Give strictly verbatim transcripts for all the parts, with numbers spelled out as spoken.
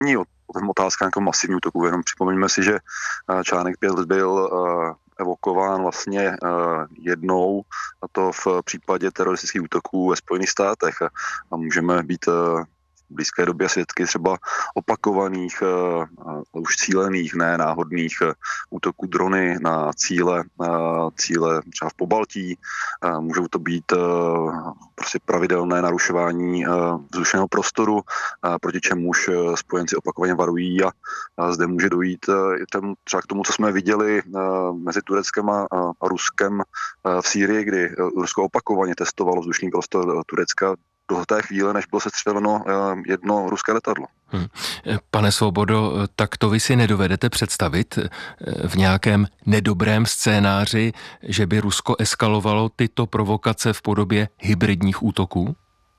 není o tom otázka jako masivní útoku, jenom připomeňme si, že článek pět byl evokován vlastně jednou, a to v případě teroristických útoků ve Spojených státech. A můžeme být v blízké době svědky třeba opakovaných, uh, už cílených, ne náhodných uh, útoků drony na cíle, uh, cíle třeba v Pobaltí. Uh, můžou to být uh, prostě pravidelné narušování uh, vzdušného prostoru, uh, proti čemuž uh, spojenci opakovaně varují a uh, zde může dojít uh, tam, třeba k tomu, co jsme viděli uh, mezi Tureckem a, a Ruskem uh, v Sýrii, kdy uh, Rusko opakovaně testovalo vzdušný prostor uh, Turecka do té chvíle, než bylo sestřeleno jedno ruské letadlo. Hmm. Pane Svobodo, tak to vy si nedovedete představit v nějakém nedobrém scénáři, že by Rusko eskalovalo tyto provokace v podobě hybridních útoků?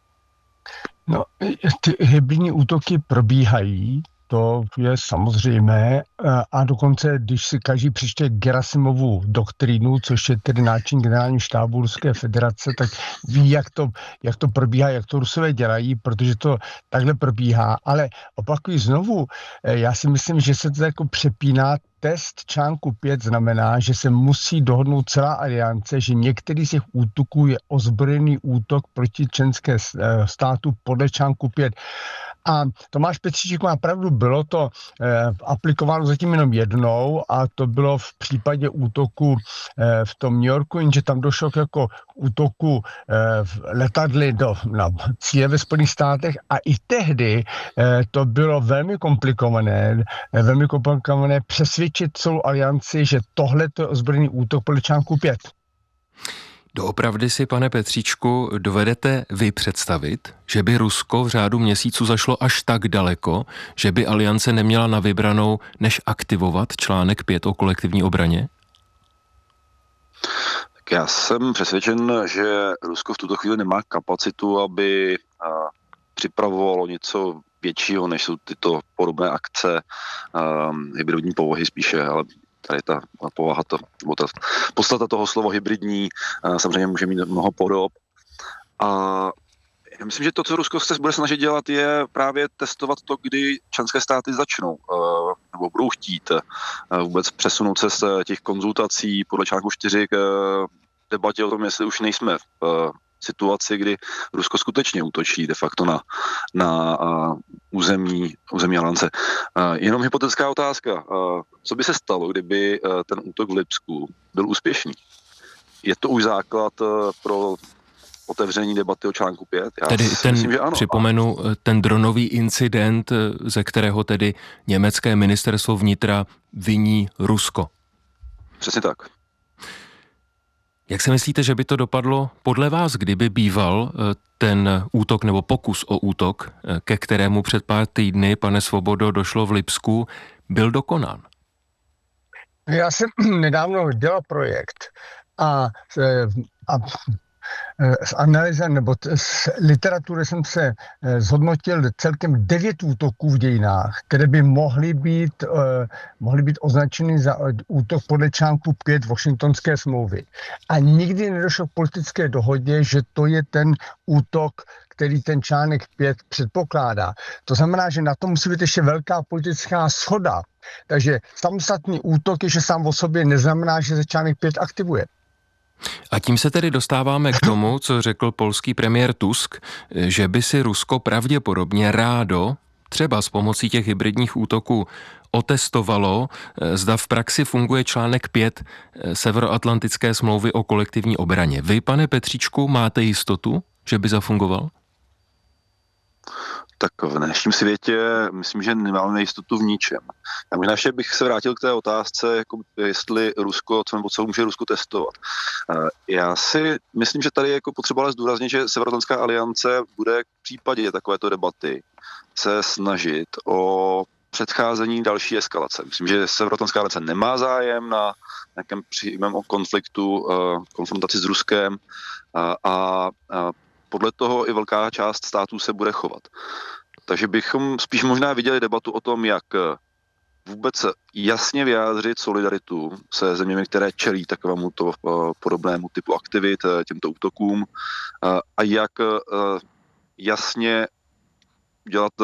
No, ty hybridní útoky probíhají, to je samozřejmé, a dokonce, když si každý přečte Gerasimovu doktrínu, což je tedy náčelník generálního štábu Ruské federace, tak ví, jak to, jak to probíhá, jak to Rusové dělají, protože to takhle probíhá. Ale opakuji znovu, já si myslím, že se to jako přepíná. Test článku pět znamená, že se musí dohodnout celá aliance, že některý z těch útoků je ozbrojený útok proti členské státu podle článku pět. A Tomáš Petříček má pravdu, bylo to eh, aplikováno zatím jenom jednou a to bylo v případě útoku eh, v tom New Yorku, jenže tam došlo k jako útoku eh, v letadly do, na cíle ve Spojených státech a i tehdy eh, to bylo velmi komplikované, eh, velmi komplikované přesvědčit celou alianci, že tohle je ozbrojený útok podle článku pět. Doopravdy si, pane Petříčku, dovedete vy představit, že by Rusko v řádu měsíců zašlo až tak daleko, že by aliance neměla na vybranou, než aktivovat článek pět o kolektivní obraně? Tak já jsem přesvědčen, že Rusko v tuto chvíli nemá kapacitu, aby připravovalo něco většího, než jsou tyto podobné akce um, hybridní povahy spíše, ale tady ta povaha, to, ta podstata toho slova hybridní samozřejmě může mít mnoho podob. A já myslím, že to, co Rusko se bude snažit dělat, je právě testovat to, kdy členské státy začnou nebo budou chtít vůbec přesunout se z těch konzultací podle článku čtyři k debatě o tom, jestli už nejsme v situaci, kdy Rusko skutečně útočí de facto na, na uh, území, území aliance. Uh, jenom hypotetická otázka. Uh, co by se stalo, kdyby uh, ten útok v Lipsku byl úspěšný? Je to už základ uh, pro otevření debaty o článku pět? Já tedy ten, myslím, že ano. připomenu, ten dronový incident, ze kterého tedy německé ministerstvo vnitra viní Rusko. Přesně tak. Jak si myslíte, že by to dopadlo podle vás, kdyby býval ten útok nebo pokus o útok, ke kterému před pár týdny, pane Svobodo, došlo v Lipsku, byl dokonán? Já jsem nedávno dělal projekt a, a z analýzy nebo z literatury jsem se zhodnotil celkem devět útoků v dějinách, které by mohly být, mohly být označeny za útok podle článku pět Washingtonské smlouvy. A nikdy nedošlo k politické dohodě, že to je ten útok, který ten článek pět předpokládá. To znamená, že na to musí být ještě velká politická shoda. Takže samostatný útok, že sám o sobě neznamená, že se článek pět aktivuje. A tím se tedy dostáváme k tomu, co řekl polský premiér Tusk, že by si Rusko pravděpodobně rádo, třeba s pomocí těch hybridních útoků, otestovalo, zda v praxi funguje článek pět Severoatlantické smlouvy o kolektivní obraně. Vy, pane Petříčku, máte jistotu, že by zafungoval? Tak v dnešním světě myslím, že nemáme jistotu v ničem. Já možná ještě bych se vrátil k té otázce, jako jestli Rusko, nebo co může Rusko testovat. Já si myslím, že tady je jako potřeba ale zdůraznit, že Severoatlantická aliance bude v případě takovéto debaty se snažit o předcházení další eskalace. Myslím, že Severoatlantická aliance nemá zájem na nějakém přímém konfliktu, konfrontaci s Ruskem a, a podle toho i velká část států se bude chovat. Takže bychom spíš možná viděli debatu o tom, jak vůbec jasně vyjádřit solidaritu se zeměmi, které čelí takovému to podobnému typu aktivit, těmto útokům a jak jasně dělat,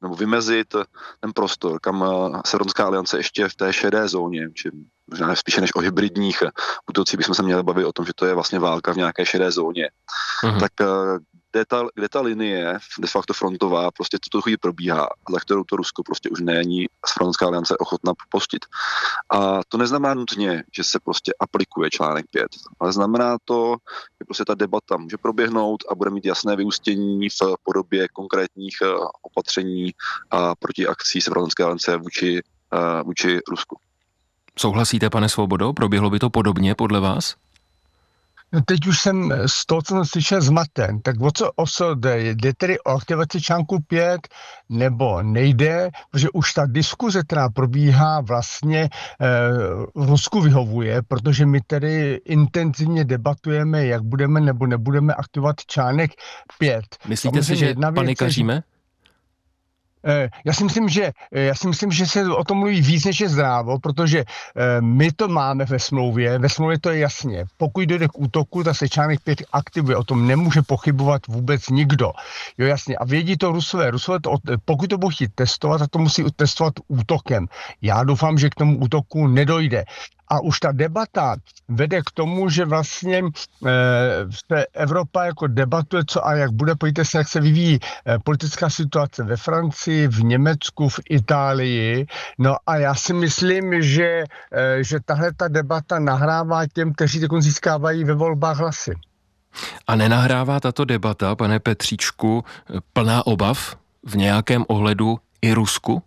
nebo vymezit ten prostor, kam Severnská aliance ještě v té šedé zóně, či možná spíše než o hybridních útocích bychom se měli bavit o tom, že to je vlastně válka v nějaké šedé zóně. Uh-huh. Tak kde ta, kde ta linie de facto frontová prostě tuto chvíli probíhá, za kterou to Rusko prostě už není Severnská aliance ochotná propustit. A to neznamená nutně, že se prostě aplikuje článek pět, ale znamená to, že prostě ta debata může proběhnout a bude mít jasné vyústění v podobě konkrétních opatření a proti akcí Severské aliance vůči, vůči Rusku. Souhlasíte, pane Svobodo? Proběhlo by to podobně podle vás? No teď už jsem z toho, co jsem slyšel, zmaten. Tak o co, o co jde? Jde tedy o aktivaci článku pět nebo nejde? Protože už ta diskuze, která probíhá, vlastně e, Rusku vyhovuje, protože my tedy intenzivně debatujeme, jak budeme nebo nebudeme aktivovat článek pět. Myslíte si, že panikaříme? Já si myslím, že, já si myslím, že se o tom mluví víc, než je zdrávo, protože my to máme ve smlouvě, ve smlouvě to je jasně. Pokud dojde k útoku, tak se článek pět aktivuje, o tom nemůže pochybovat vůbec nikdo. Jo, jasně. A vědí to Rusové. Rusové to, pokud to budou chtít testovat, tak to musí testovat útokem. Já doufám, že k tomu útoku nedojde. A už ta debata vede k tomu, že vlastně e, Evropa jako debatuje, co a jak bude, pojďte se, jak se vyvíjí e, politická situace ve Francii, v Německu, v Itálii. No a já si myslím, že, e, že tahle ta debata nahrává těm, kteří teď získávají ve volbách hlasy. A nenahrává tato debata, pane Petříčku, plná obav v nějakém ohledu i Rusku?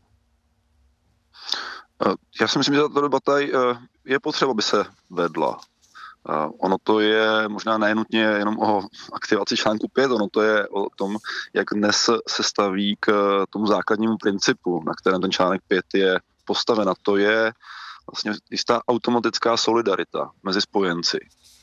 Já si myslím, že tato debata je potřeba, aby se vedla. Ono to je možná nenutně jenom o aktivaci článku pět, ono to je o tom, jak dnes se staví k tomu základnímu principu, na kterém ten článek pět je postaven. A to je vlastně jistá automatická solidarita mezi spojenci.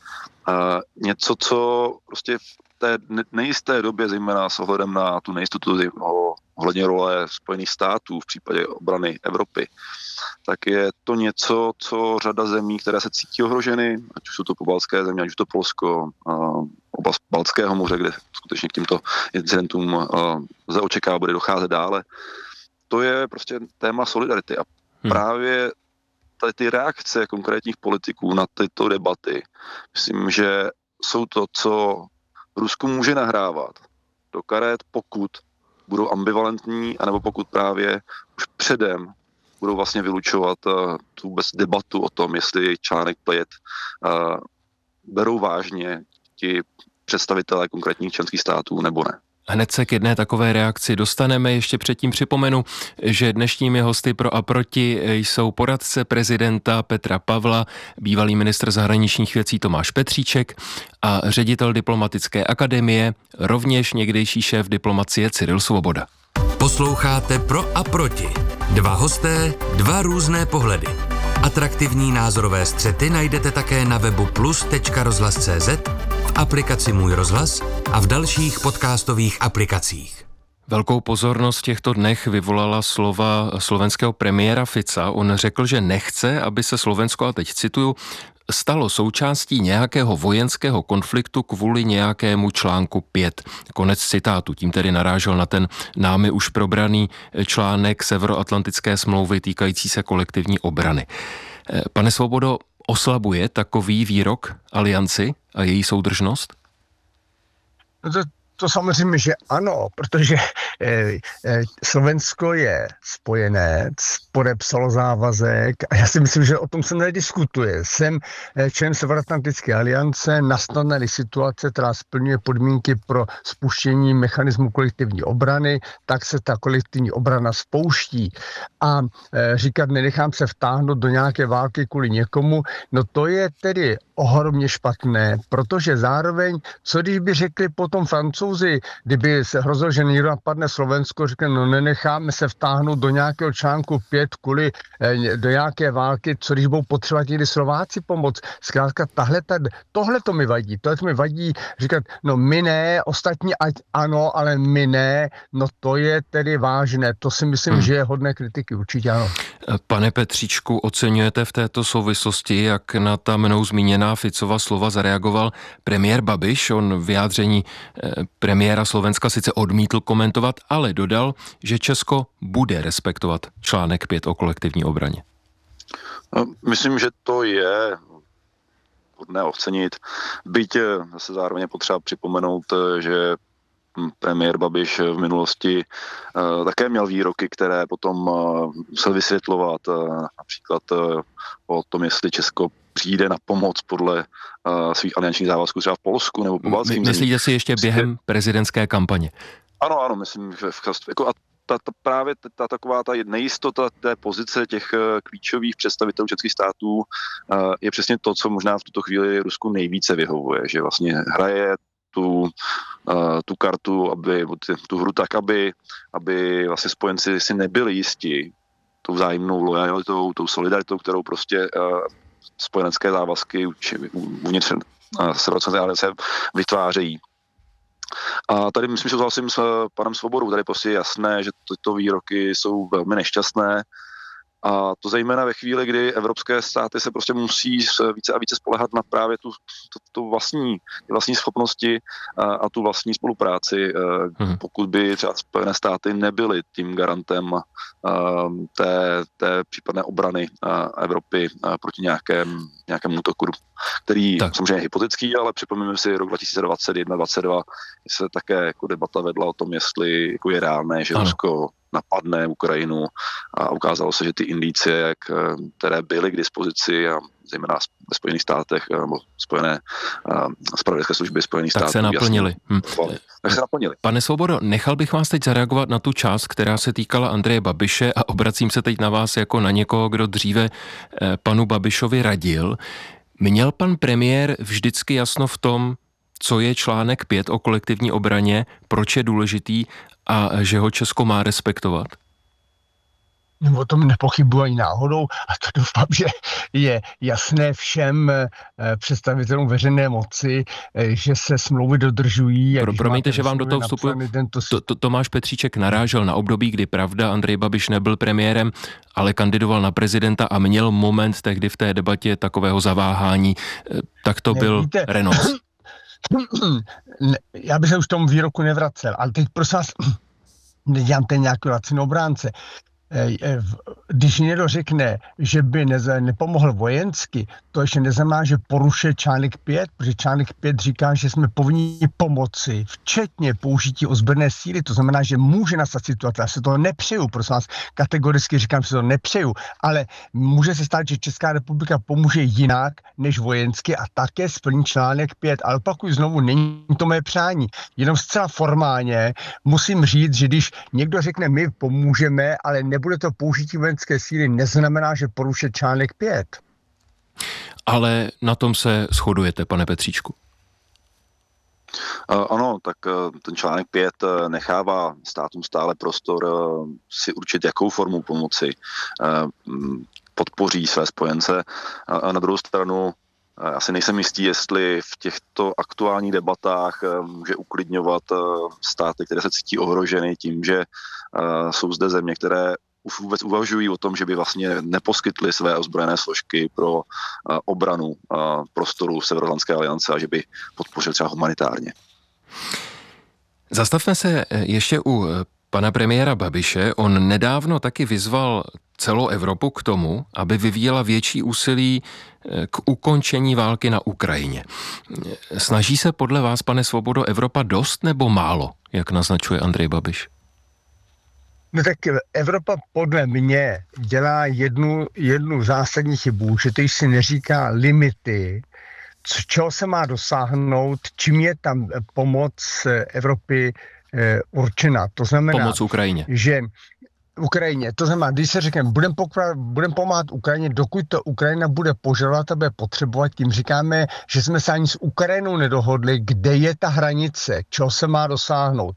Něco, co prostě v té nejisté době, zejména s ohledem na tu nejistotu ohledně role Spojených států v případě obrany Evropy, tak je to něco, co řada zemí, které se cítí ohroženy, ať už jsou to pobaltské země, ať už to Polsko, oblast Baltského moře, kde skutečně k těmto incidentům lze očekávat, bude docházet dále. To je prostě téma solidarity a hmm. právě tady ty reakce konkrétních politiků na tyto debaty, myslím, že jsou to, co Rusku může nahrávat do karet, pokud budou ambivalentní, anebo pokud právě už předem budou vlastně vylučovat uh, tu vůbec debatu o tom, jestli článek pět uh, berou vážně ti představitelé konkrétních členských států nebo ne. Hned se k jedné takové reakci dostaneme. Ještě předtím připomenu, že dnešními hosty pro a proti jsou poradce prezidenta Petra Pavla, bývalý ministr zahraničních věcí Tomáš Petříček a ředitel diplomatické akademie, rovněž někdejší šéf diplomacie Cyril Svoboda. Posloucháte Pro a proti. Dva hosté, dva různé pohledy. Atraktivní názorové střety najdete také na webu plus tečka rozhlas tečka cé zet, v aplikaci Můj rozhlas a v dalších podcastových aplikacích. Velkou pozornost v těchto dnech vyvolala slova slovenského premiéra Fica. On řekl, že nechce, aby se Slovensko, a teď cituju, stalo součástí nějakého vojenského konfliktu kvůli nějakému článku pět. Konec citátu. Tím tedy narážel na ten námi už probraný článek Severoatlantické smlouvy týkající se kolektivní obrany. Pane Svobodo, oslabuje takový výrok alianci a její soudržnost? No to, to samozřejmě, že ano, protože eh, eh, Slovensko je spojenec, podepsalo závazek a já si myslím, že o tom se nediskutuje. Jsem eh, člen Severoatlantické aliance, nastane situace, která splňuje podmínky pro spuštění mechanismu kolektivní obrany, tak se ta kolektivní obrana spouští. A eh, říkat, nenechám se vtáhnout do nějaké války kvůli někomu, no to je tedy ohromně špatné, protože zároveň, co když by řekli potom Francouzi, kdyby se hrozilo, že někdo napadne Slovensko, řekne, no nenecháme se vtáhnout do nějakého článku pět kvůli eh, do nějaké války, co když budou potřebovat někdy Slováci pomoc. Zkrátka, tahle, tohle to mi vadí, tohle to mi vadí říkat, no my ne, ostatní ať ano, ale my ne, no to je tedy vážné, to si myslím, hmm. že je hodné kritiky, určitě ano. Pane Petříčku, oceňujete v této souvislosti, jak na ta mnou zmíněná Ficova slova zareagoval premiér Babiš? On vyjádření premiéra Slovenska sice odmítl komentovat, ale dodal, že Česko bude respektovat článek pět o kolektivní obraně. Myslím, že to je hodné ocenit. Byť zase zároveň je potřeba připomenout, že premiér Babiš v minulosti uh, také měl výroky, které potom uh, musel vysvětlovat, uh, například uh, o tom, jestli Česko přijde na pomoc podle uh, svých aliančních závazků třeba v Polsku nebo po baltským zemím. Myslíte si ještě během prezidentské kampaně? Ano, ano, myslím, že v, jako a ta, ta, právě ta, taková ta nejistota té pozice těch uh, klíčových představitelů českých států uh, je přesně to, co možná v tuto chvíli Rusku nejvíce vyhovuje, že vlastně hraje Tu, uh, tu kartu, aby, tu hru tak, aby, aby vlastně spojenci si nebyli jistí tou vzájemnou lojalitou, tou solidaritou, kterou prostě uh, spojenecké závazky uvnitř uh, Severoatlantické aliance vytvářejí. A tady myslím, že souhlasím s uh, panem Svobodou, tady prostě je jasné, že tyto výroky jsou velmi nešťastné. A to zejména ve chvíli, kdy evropské státy se prostě musí více a více spoléhat na právě tu, tu, tu vlastní, vlastní schopnosti a, a tu vlastní spolupráci. Hmm. Pokud by třeba Spojené státy nebyly tím garantem a, té, té případné obrany a, Evropy a proti nějakém, nějakému útoku, který tak. samozřejmě je hypotetický, ale připomeňme si rok dva tisíce dvacet jedna dvacet dva, se také jako debata vedla o tom, jestli jako je reálné, že ano. Rusko napadne Ukrajinu a ukázalo se, že ty indicie, které byly k dispozici a zejména ve Spojených státech nebo spojené zpravodajské služby Spojených tak států. Se naplnili. Hm. Tak se naplnili. Pane Svobodo, nechal bych vás teď zareagovat na tu část, která se týkala Andreje Babiše a obracím se teď na vás jako na někoho, kdo dříve panu Babišovi radil. Měl pan premiér vždycky jasno v tom, co je článek pět o kolektivní obraně, proč je důležitý a že ho Česko má respektovat? O tom nepochybuji ani náhodou a to doufám, že je jasné všem představitelům veřejné moci, že se smlouvy dodržují. Pro, promiňte, že vám do toho vstupuji. To, to, Tomáš Petříček narážel na období, kdy pravda Andrej Babiš nebyl premiérem, ale kandidoval na prezidenta a měl moment tehdy v té debatě takového zaváhání. Tak to byl Nevíte. Renos. Já bych se už tomu výroku nevracel, ale teď prosím vás, nedělám ten nějaký laciný obránce. Když někdo řekne, že by neze, nepomohl vojensky, to ještě neznamená, že porušuje článek pět, protože článek pět říká, že jsme povinni pomoci, včetně použití ozbrojené síly, to znamená, že může nastat situace, já se toho nepřeju, prosím vás, kategoricky říkám, že se to nepřeju, ale může se stát, že Česká republika pomůže jinak než vojensky a také splní článek pět, ale opakuju znovu, není to mé přání, jenom zcela formálně musím říct, že když někdo řekne, my pomůžeme, ale nebude to použití vojenské síly, neznamená, že porušuje článek pět. Ale na tom se shodujete, pane Petříčku. Uh, ano, tak uh, ten článek pět uh, nechává státům stále prostor uh, si určit, jakou formu pomoci uh, podpoří své spojence. Uh, a na druhou stranu uh, asi nejsem jistý, jestli v těchto aktuálních debatách uh, může uklidňovat uh, státy, které se cítí ohroženy tím, že uh, jsou zde země, které už vůbec uvažují o tom, že by vlastně neposkytly své ozbrojené složky pro uh, obranu uh, prostoru Severoatlantické aliance a že by podpořili třeba humanitárně. Zastavme se ještě u pana premiéra Babiše. On nedávno taky vyzval celou Evropu k tomu, aby vyvíjela větší úsilí k ukončení války na Ukrajině. Snaží se podle vás, pane Svobodo, Evropa dost nebo málo, jak naznačuje Andrej Babiš? No tak Evropa podle mě dělá jednu, jednu zásadní chybu, že teď si neříká limity, čeho se má dosáhnout, čím je tam pomoc Evropy e, určena. To znamená, pomoc Ukrajině. Že Ukrajině, to znamená, když se řekneme, budeme budem pomáhat Ukrajině, dokud to Ukrajina bude požadovat a bude potřebovat, tím říkáme, že jsme se ani s Ukrajinou nedohodli, kde je ta hranice, čeho se má dosáhnout.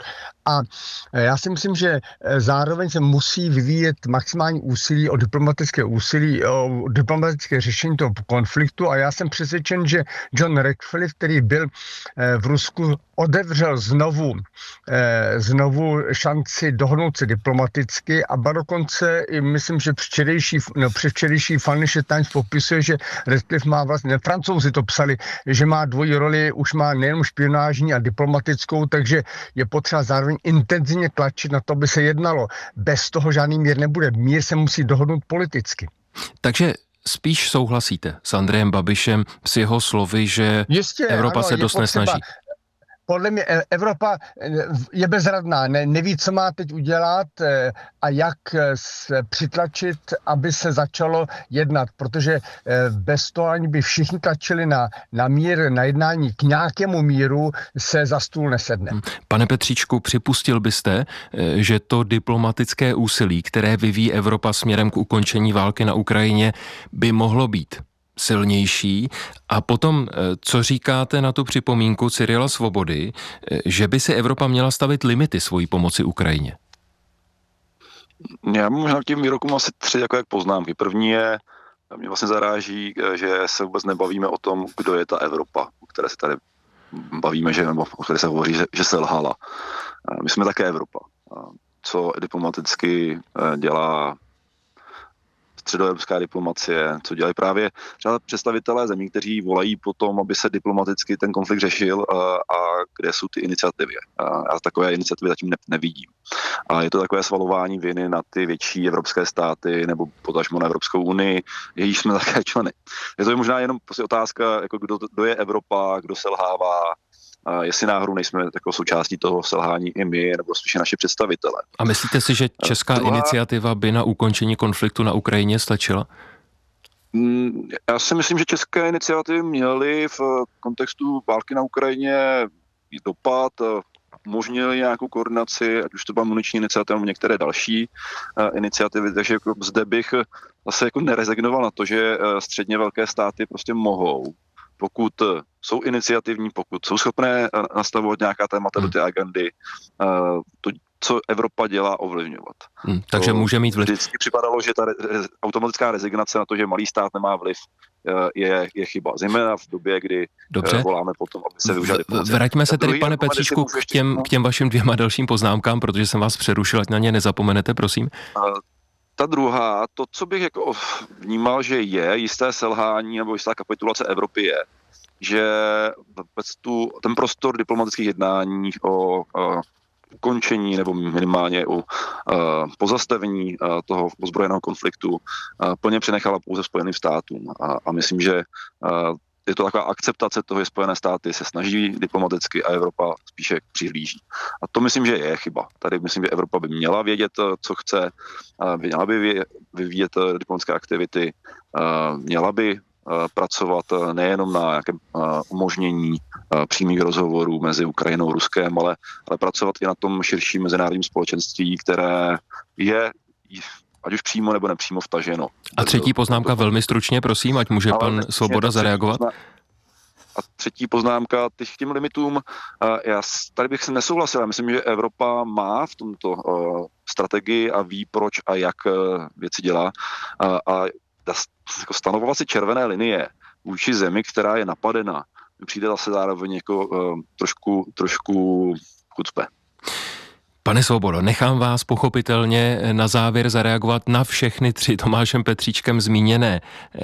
A já si myslím, že zároveň se musí vyvíjet maximální úsilí o diplomatické úsilí, o diplomatické řešení toho konfliktu a já jsem přesvědčen, že John Ratcliffe, který byl v Rusku, otevřel znovu, znovu šanci dohodnout se diplomaticky a ba dokonce i myslím, že včerejší, no, předvčerejší Financial Times popisuje, že Ratcliffe má vlastně, Francouzi to psali, že má dvojí roli, už má nejenom špionážní a diplomatickou, takže je potřeba zároveň intenzivně tlačit na to, aby se jednalo. Bez toho žádný mír nebude. Mír se musí dohodnout politicky. Takže spíš souhlasíte s Andrejem Babišem, s jeho slovy, že Jistě, Evropa ano, se dost potřeba, nesnaží? Podle mě Evropa je bezradná, ne, neví, co má teď udělat a jak se přitlačit, aby se začalo jednat, protože bez toho, ani by všichni tlačili na, na mír, na jednání k nějakému míru, se za stůl nesedne. Pane Petříčku, připustil byste, že to diplomatické úsilí, které vyvíjí Evropa směrem k ukončení války na Ukrajině, by mohlo být silnější? A potom, co říkáte na tu připomínku Cyrila Svobody, že by si Evropa měla stavit limity svojí pomoci Ukrajině? Já mám možná k těm výrokům asi tři jako jak poznámky. První je, mě vlastně zaráží, že se vůbec nebavíme o tom, kdo je ta Evropa, o které se tady bavíme, že, nebo o které se hovoří, že, že selhala. My jsme také Evropa. Co diplomaticky dělá středoevropská diplomacie, co dělají právě třeba představitelé zemí, kteří volají po tom, aby se diplomaticky ten konflikt řešil a, a kde jsou ty iniciativy. A já takové iniciativy zatím ne, nevidím. A je to takové svalování viny na ty větší evropské státy nebo potažmo na Evropskou unii, jejíž jsme také členy. Je to možná jenom prostě otázka, jako kdo, kdo je Evropa, kdo selhává, a jestli náhodou nejsme takovou součástí toho selhání i my, nebo spíše naši představitelé. A myslíte si, že česká Druhá... iniciativa by na ukončení konfliktu na Ukrajině stačila? Já si myslím, že české iniciativy měly v kontextu války na Ukrajině dopad, umožnili nějakou koordinaci, ať už to byla muniční iniciativa nebo některé další iniciativy, takže jako zde bych zase jako nerezignoval na to, že středně velké státy prostě mohou, pokud jsou iniciativní, pokud jsou schopné nastavovat nějaká témata hmm. do té agendy, to, co Evropa dělá, ovlivňovat. Hmm, takže to může mít vliv. Vždycky připadalo, že ta re- automatická rezignace na to, že malý stát nemá vliv, je, je chyba. Zejména v době, kdy Dobře. voláme potom, aby se využili diplomacie. Vraťme se tedy, pane Petříčku, k těm, k těm vašim dvěma dalším poznámkám, protože jsem vás přerušil, ať na ně nezapomenete, prosím. Ta druhá, to, co bych jako vnímal, že je jisté selhání nebo jistá kapitulace Evropy je, že tu, ten prostor diplomatických jednání o uh, ukončení nebo minimálně o uh, pozastavení uh, toho ozbrojeného konfliktu uh, plně přenechala pouze Spojeným státům. A, a myslím, že uh, je to taková akceptace toho, že Spojené státy se snaží diplomaticky a Evropa spíše přihlíží. A to myslím, že je chyba. Tady myslím, že Evropa by měla vědět, co chce, měla by vyvíjet diplomatické aktivity, měla by pracovat nejenom na nějakém umožnění přímých rozhovorů mezi Ukrajinou a Ruskem, ale, ale pracovat i na tom širším mezinárodním společenství, které je ať už přímo nebo nepřímo vtaženo. A třetí poznámka velmi stručně, prosím, ať může ale pan Svoboda zareagovat. A třetí poznámka k těm limitům. Já tady bych se nesouhlasil. Já myslím, že Evropa má v tomto uh, strategii a ví, proč a jak uh, věci dělá. Uh, a jako stanovovat si červené linie vůči zemi, která je napadena, přijde zase zároveň jako uh, trošku, trošku chucpe. Pane Svobodo, nechám vás pochopitelně na závěr zareagovat na všechny tři Tomášem Petříčkem zmíněné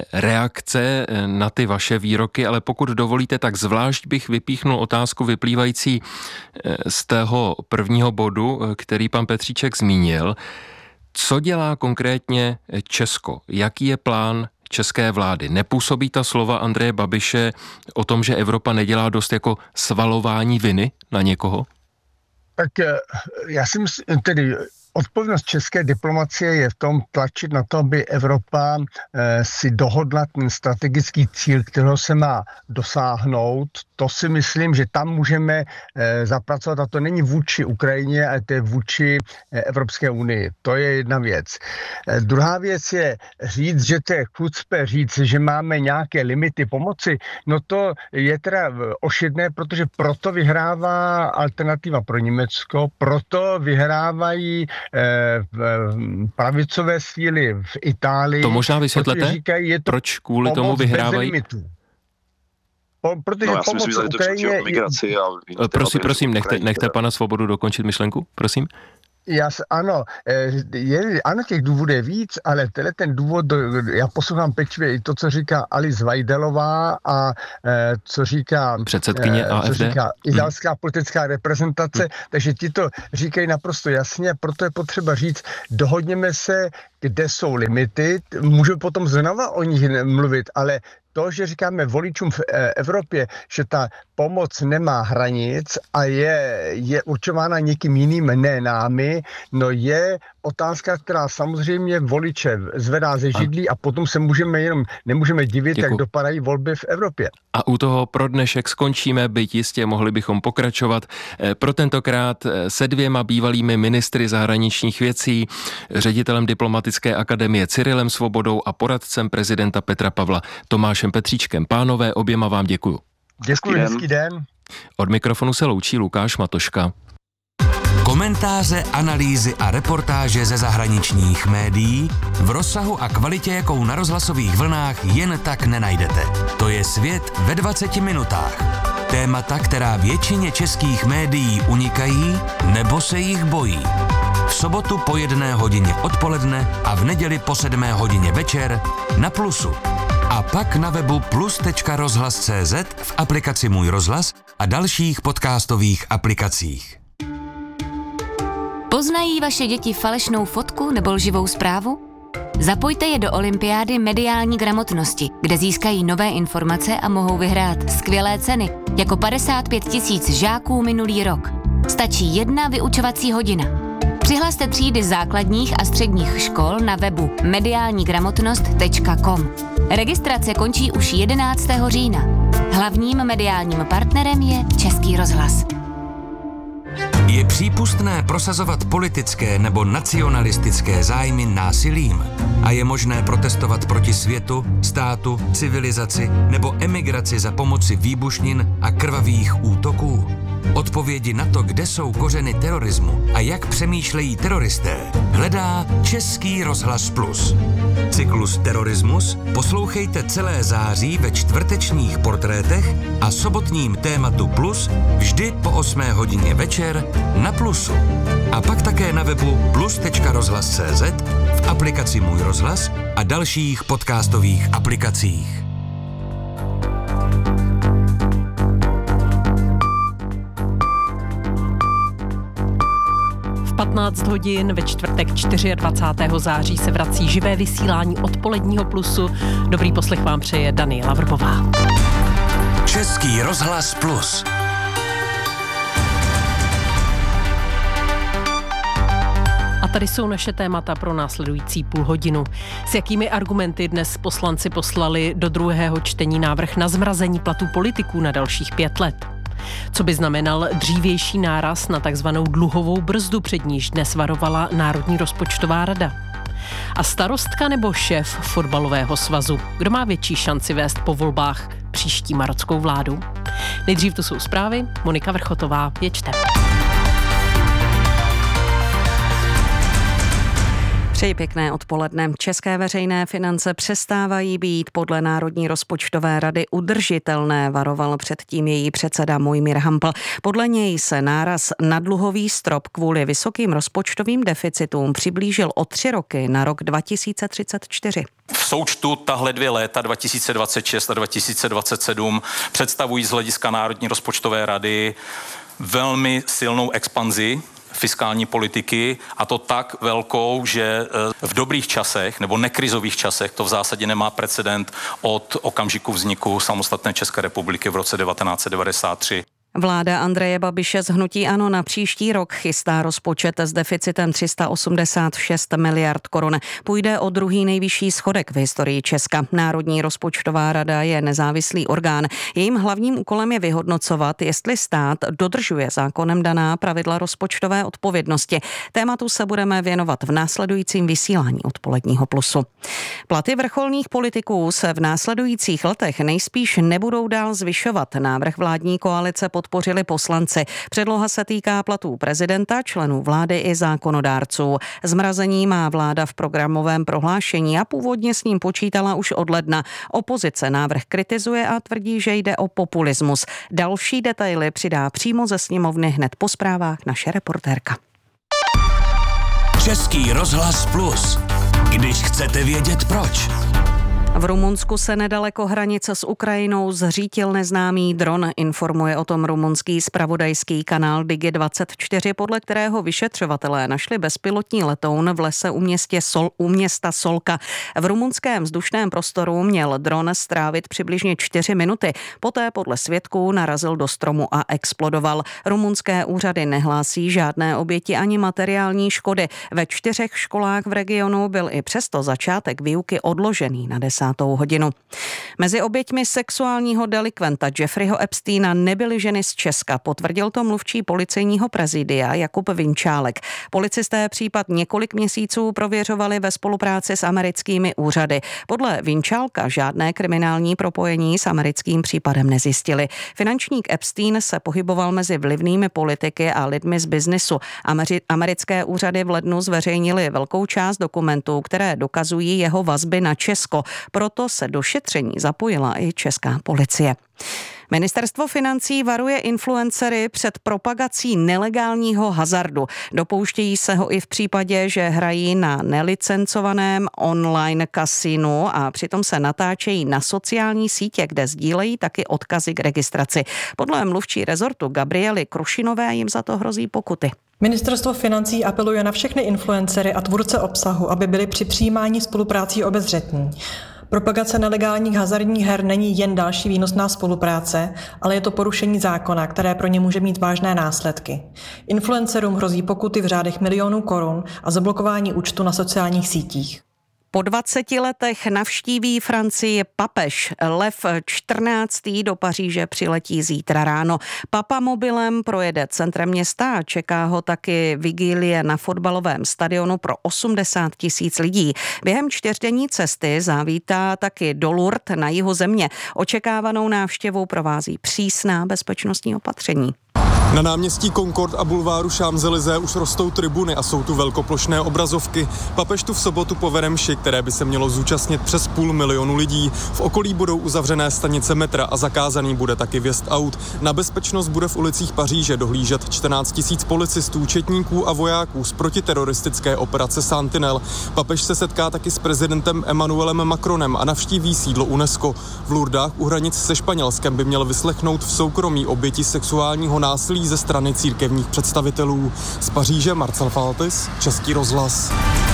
reakce na ty vaše výroky, ale pokud dovolíte, tak zvlášť bych vypíchnul otázku vyplývající z toho prvního bodu, který pan Petříček zmínil. Co dělá konkrétně Česko? Jaký je plán české vlády? Nepůsobí ta slova Andreje Babiše o tom, že Evropa nedělá dost jako svalování viny na někoho? Tak já si myslím, tedy odpovědnost české diplomacie je v tom tlačit na to, aby Evropa eh, si dohodla ten strategický cíl, kterého se má dosáhnout. To si myslím, že tam můžeme eh, zapracovat a to není vůči Ukrajině, ale to je vůči eh, Evropské unii. To je jedna věc. Eh, druhá věc je říct, že to je chucpe říct, že máme nějaké limity pomoci. No to je teda ošidné, protože proto vyhrává alternativa pro Německo, proto vyhrávají eh, pravicové síly v Itálii. To možná vysvětlete, říkají, je to proč kvůli tomu vyhrávají? Po, protože no, já si pomoc myslím, že Ukrajině... to migraci a... Prosím, prosím, nechte, nechte pana Svobodu dokončit myšlenku, prosím. Já, ano, je, ano, těch důvodů je víc, ale tenhle ten důvod, já poslouchám pečlivě i to, co říká Alice Vajdelová a co říká předsedkyně A F D, co říká italská hmm. politická reprezentace, hmm. takže ti to říkají naprosto jasně, proto je potřeba říct, dohodněme se, kde jsou limity, můžu potom znova o nich mluvit, ale to, že říkáme voličům v Evropě, že ta pomoc nemá hranic a je, je určována někým jiným, ne námi, no je otázka, která samozřejmě voliče zvedá ze židlí a potom se můžeme jenom, nemůžeme divit, Děkuji. jak dopadají volby v Evropě. A u toho pro dnešek skončíme, byť jistě mohli bychom pokračovat. Pro tentokrát se dvěma bývalými ministry zahraničních věcí, ředitelem diplomatické akademie Cyrilem Svobodou a poradcem prezidenta Petra Pavla Tomášem Petříčkem. Pánové, oběma vám děkuju. Děkuji, hezký den. Od mikrofonu se loučí Lukáš Matoška. Komentáře, analýzy a reportáže ze zahraničních médií v rozsahu a kvalitě, jakou na rozhlasových vlnách jen tak nenajdete. To je svět ve dvaceti minutách. Témata, která většině českých médií unikají nebo se jich bojí. V sobotu po jedné hodině odpoledne a v neděli po sedmé hodině večer na Plusu. A pak na webu plus tečka rozhlas tečka cé zet, v aplikaci Můj rozhlas a dalších podcastových aplikacích. Poznají vaše děti falešnou fotku nebo lživou zprávu? Zapojte je do olympiády mediální gramotnosti, kde získají nové informace a mohou vyhrát skvělé ceny, jako padesát pět tisíc žáků minulý rok. Stačí jedna vyučovací hodina. Přihlaste třídy základních a středních škol na webu mediální gramotnost tečka com. Registrace končí už jedenáctého října. Hlavním mediálním partnerem je Český rozhlas. Je přípustné prosazovat politické nebo nacionalistické zájmy násilím a je možné protestovat proti světu, státu, civilizaci nebo emigraci za pomoci výbušnin a krvavých útoků? Odpovědi na to, kde jsou kořeny terorismu a jak přemýšlejí teroristé, hledá Český rozhlas Plus. Cyklus Terorismus poslouchejte celé září ve čtvrtečních portrétech a sobotním tématu Plus vždy po osmé hodině večer na Plusu. A pak také na webu plus tečka rozhlas tečka cé zet, v aplikaci Můj rozhlas a dalších podcastových aplikacích. patnáct hodin ve čtvrtek dvacátého čtvrtého září se vrací živé vysílání odpoledního Plusu. Dobrý poslech vám přeje Daniela Vrbová. Český rozhlas Plus. A tady jsou naše témata pro následující půl hodinu. S jakými argumenty dnes poslanci poslali do druhého čtení návrh na zmrazení platů politiků na dalších pět let? Co by znamenal dřívější náraz na takzvanou dluhovou brzdu, před níž dnes varovala Národní rozpočtová rada? A starostka nebo šéf fotbalového svazu? Kdo má větší šanci vést po volbách příští marockou vládu? Nejdřív to jsou zprávy, Monika Vrchotová je čte. Přeji pěkné odpoledne. České veřejné finance přestávají být podle Národní rozpočtové rady udržitelné, varoval předtím její předseda Mojmír Hampl. Podle něj se náraz na dluhový strop kvůli vysokým rozpočtovým deficitům přiblížil o tři roky na rok dva tisíce třicet čtyři. V součtu tahle dvě léta dva tisíce dvacet šest a dva tisíce dvacet sedm představují z hlediska Národní rozpočtové rady velmi silnou expanzi fiskální politiky, a to tak velkou, že v dobrých časech nebo nekrizových časech to v zásadě nemá precedent od okamžiku vzniku samostatné České republiky v roce devatenáct set devadesát tři. Vláda Andreje Babiše z hnutí ANO na příští rok chystá rozpočet s deficitem tři sta osmdesát šest miliard korun. Půjde o druhý nejvyšší schodek v historii Česka. Národní rozpočtová rada je nezávislý orgán. Jejím hlavním úkolem je vyhodnocovat, jestli stát dodržuje zákonem daná pravidla rozpočtové odpovědnosti. Tématu se budeme věnovat v následujícím vysílání Odpoledního plusu. Platy vrcholných politiků se v následujících letech nejspíš nebudou dál zvyšovat. Návrh vládní koalice podpořili poslanci. Předloha se týká platů prezidenta, členů vlády i zákonodárců. Zmrazení má vláda v programovém prohlášení a původně s ním počítala už od ledna. Opozice návrh kritizuje a tvrdí, že jde o populismus. Další detaily přidá přímo ze sněmovny hned po zprávách naše reportérka. Český rozhlas Plus. Když chcete vědět proč. V Rumunsku se nedaleko hranice s Ukrajinou zřítil neznámý dron, informuje o tom rumunský zpravodajský kanál Digi dvacet čtyři, podle kterého vyšetřovatelé našli bezpilotní letoun v lese u, městě Sol, u města Solka. V rumunském vzdušném prostoru měl dron strávit přibližně čtyři minuty. Poté podle svědků narazil do stromu a explodoval. Rumunské úřady nehlásí žádné oběti ani materiální škody. Ve čtyřech školách v regionu byl i přesto začátek výuky odložený na desátou hodinu. Mezi oběťmi sexuálního delikventa Jeffreyho Epsteina nebyly ženy z Česka, potvrdil to mluvčí policejního prezidia Jakub Vinčálek. Policisté případ několik měsíců prověřovali ve spolupráci s americkými úřady. Podle Vinčálka žádné kriminální propojení s americkým případem nezjistili. Finančník Epstein se pohyboval mezi vlivnými politiky a lidmi z biznisu. Ameri- americké úřady v lednu zveřejnili velkou část dokumentů, které dokazují jeho vazby na Česko. Proto se do šetření zapojila i česká policie. Ministerstvo financí varuje influencery před propagací nelegálního hazardu. Dopouštějí se ho i v případě, že hrají na nelicencovaném online kasinu a přitom se natáčejí na sociální sítě, kde sdílejí taky odkazy k registraci. Podle mluvčí rezortu Gabriely Krušinové jim za to hrozí pokuty. Ministerstvo financí apeluje na všechny influencery a tvůrce obsahu, aby byli při přijímání spoluprácí obezřetní. Propagace nelegálních hazardních her není jen další výnosná spolupráce, ale je to porušení zákona, které pro ně může mít vážné následky. Influencerům hrozí pokuty v řádech milionů korun a zablokování účtu na sociálních sítích. Po dvaceti letech navštíví Francii papež. Lev čtrnáctý do Paříže přiletí zítra ráno. Papamobilem projede centrem města a čeká ho taky vigílie na fotbalovém stadionu pro osmdesát tisíc lidí. Během čtyřdenní cesty zavítá taky do Lourdes na jihu země. Očekávanou návštěvou provází přísná bezpečnostní opatření. Na náměstí Concorde a bulváru Champs-Élysées už rostou tribuny a jsou tu velkoplošné obrazovky. Papež tu v sobotu povede mši, které by se mělo zúčastnit přes půl milionu lidí. V okolí budou uzavřené stanice metra a zakázaný bude taky vjezd aut. Na bezpečnost bude v ulicích Paříže dohlížet čtrnáct tisíc policistů, četníků a vojáků z protiteroristické operace Sentinel. Papež se setká taky s prezidentem Emmanuelem Macronem a navštíví sídlo UNESCO. V Lourdách u hranic se Španělskem by měl vyslechnout v soukromí oběti sexuálního násilí ze strany církevních představitelů. Z Paříže Marcel Faltis, Český rozhlas.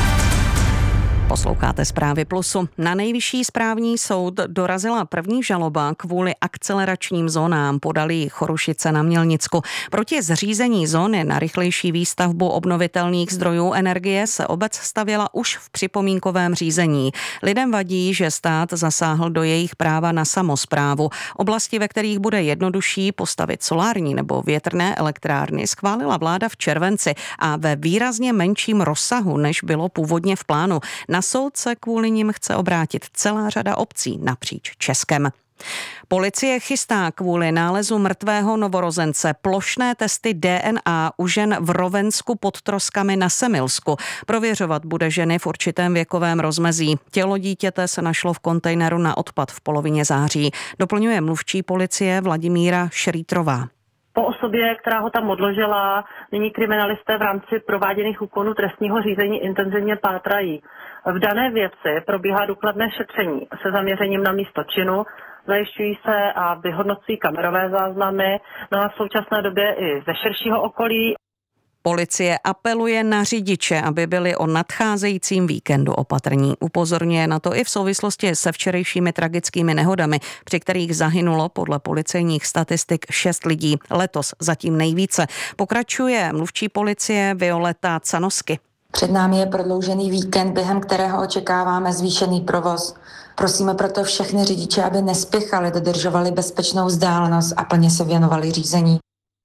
Posloucháte Zprávy Plusu. Na Nejvyšší správní soud dorazila první žaloba kvůli akceleračním zónám, podali Chorušice na Mělnicku. Proti zřízení zóny na rychlejší výstavbu obnovitelných zdrojů energie se obec stavěla už v připomínkovém řízení. Lidem vadí, že stát zasáhl do jejich práva na samosprávu. Oblasti, ve kterých bude jednodušší postavit solární nebo větrné elektrárny, schválila vláda v červenci a ve výrazně menším rozsahu, než bylo původně v plánu. Na soud se kvůli nim chce obrátit celá řada obcí napříč Českem. Policie chystá kvůli nálezu mrtvého novorozence plošné testy D N A u žen v Rovensku pod Troskami na Semilsku. Prověřovat bude ženy v určitém věkovém rozmezí. Tělo dítěte se našlo v kontejneru na odpad v polovině září. Doplňuje mluvčí policie Vladimíra Šrýtrová. Po osobě, která ho tam odložila, nyní kriminalisté v rámci prováděných úkonů trestního řízení intenzivně pátrají. V dané věci probíhá důkladné šetření se zaměřením na místo činu, zajišťují se a vyhodnocují kamerové záznamy, no a v současné době i ze širšího okolí. Policie apeluje na řidiče, aby byli o nadcházejícím víkendu opatrní. Upozorňuje na to i v souvislosti se včerejšími tragickými nehodami, při kterých zahynulo podle policejních statistik šest lidí. Letos zatím nejvíce. Pokračuje mluvčí policie Violeta Canosky. Před námi je prodloužený víkend, během kterého očekáváme zvýšený provoz. Prosíme proto všechny řidiče, aby nespěchali, dodržovali bezpečnou vzdálenost a plně se věnovali řízení.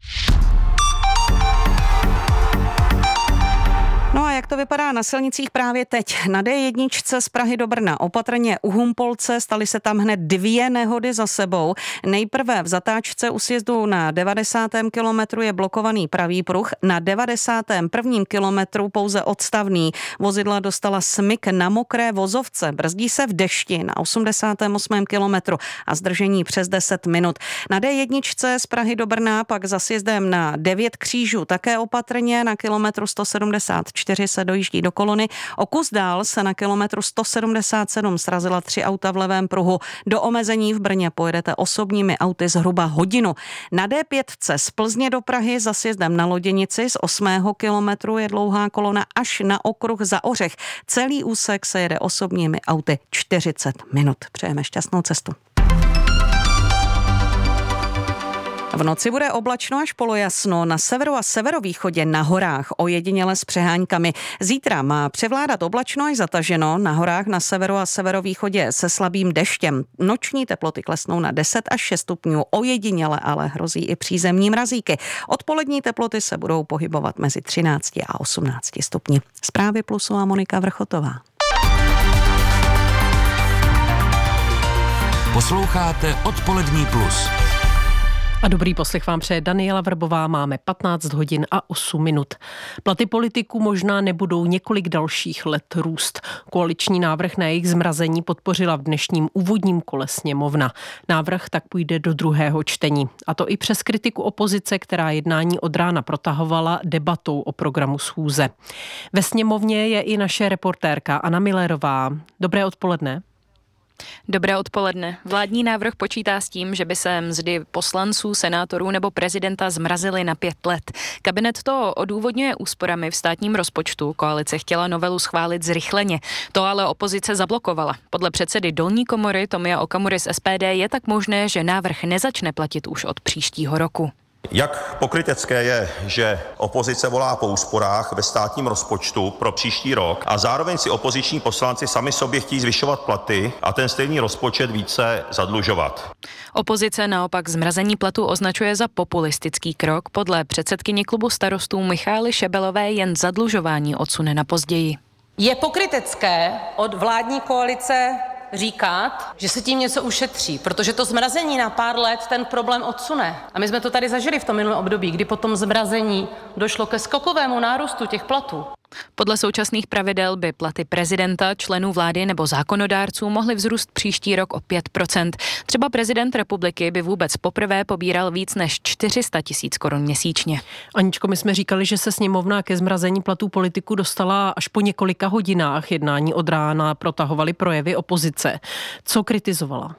No a jak to vypadá na silnicích právě teď? Na D jedna z Prahy do Brna opatrně u Humpolce staly se tam hned dvě nehody za sebou. Nejprve v zatáčce u sjezdu na devadesátém kilometru je blokovaný pravý pruh, na devadesátém prvním kilometru pouze odstavný. Vozidla dostala smyk na mokré vozovce, brzdí se v dešti na osmdesátém osmém kilometru a zdržení přes deset minut. Na D jedna z Prahy do Brna pak za sjezdem na devět křížů také opatrně, na kilometru sto sedmdesát čtyři se dojíždí do kolony. O kus dál se na kilometru sto sedmdesát sedm srazila tři auta v levém pruhu. Do omezení v Brně pojedete osobními auty zhruba hodinu. Na D pět z Plzně do Prahy za sjezdem na Loděnici z osmého kilometru je dlouhá kolona až na okruh za Ořech. Celý úsek se jede osobními auty čtyřicet minut. Přejeme šťastnou cestu. V noci bude oblačno až polojasno, na severu a severovýchodě na horách ojediněle s přeháňkami. Zítra má převládat oblačno až zataženo, na horách na severu a severovýchodě se slabým deštěm. Noční teploty klesnou na deset až šest stupňů, ojediněle ale hrozí i přízemní mrazíky. Odpolední teploty se budou pohybovat mezi třinácti a osmnácti stupni. Zprávy Plusu a Monika Vrchotová. Posloucháte Odpolední plus. A dobrý poslech vám přeje Daniela Vrbová, máme patnáct hodin a osm minut. Platy politiků možná nebudou několik dalších let růst. Koaliční návrh na jejich zmrazení podpořila v dnešním úvodním kole sněmovna. Návrh tak půjde do druhého čtení. A to i přes kritiku opozice, která jednání od rána protahovala debatou o programu schůze. Ve sněmovně je i naše reportérka Anna Millerová. Dobré odpoledne. Dobré odpoledne. Vládní návrh počítá s tím, že by se mzdy poslanců, senátorů nebo prezidenta zmrazily na pět let. Kabinet to odůvodňuje úsporami v státním rozpočtu. Koalice chtěla novelu schválit zrychleně. To ale opozice zablokovala. Podle předsedy dolní komory Tomia Okamury z S P D je tak možné, že návrh nezačne platit už od příštího roku. Jak pokrytecké je, že opozice volá po úsporách ve státním rozpočtu pro příští rok a zároveň si opoziční poslanci sami sobě chtějí zvyšovat platy a ten stejný rozpočet více zadlužovat. Opozice naopak zmrazení platu označuje za populistický krok. Podle předsedkyně klubu starostů Michály Šebelové jen zadlužování odsune na později. Je pokrytecké od vládní koalice říkat, že se tím něco ušetří, protože to zmrazení na pár let ten problém odsune. A my jsme to tady zažili v tom minulém období, kdy po tom zmrazení došlo ke skokovému nárůstu těch platů. Podle současných pravidel by platy prezidenta, členů vlády nebo zákonodárců mohly vzrůst příští rok o pět procent. Třeba prezident republiky by vůbec poprvé pobíral víc než čtyři sta tisíc korun měsíčně. Aničko, my jsme říkali, že se sněmovna ke zmrazení platů politiků dostala až po několika hodinách. Jednání od rána protahovaly projevy opozice. Co kritizovala?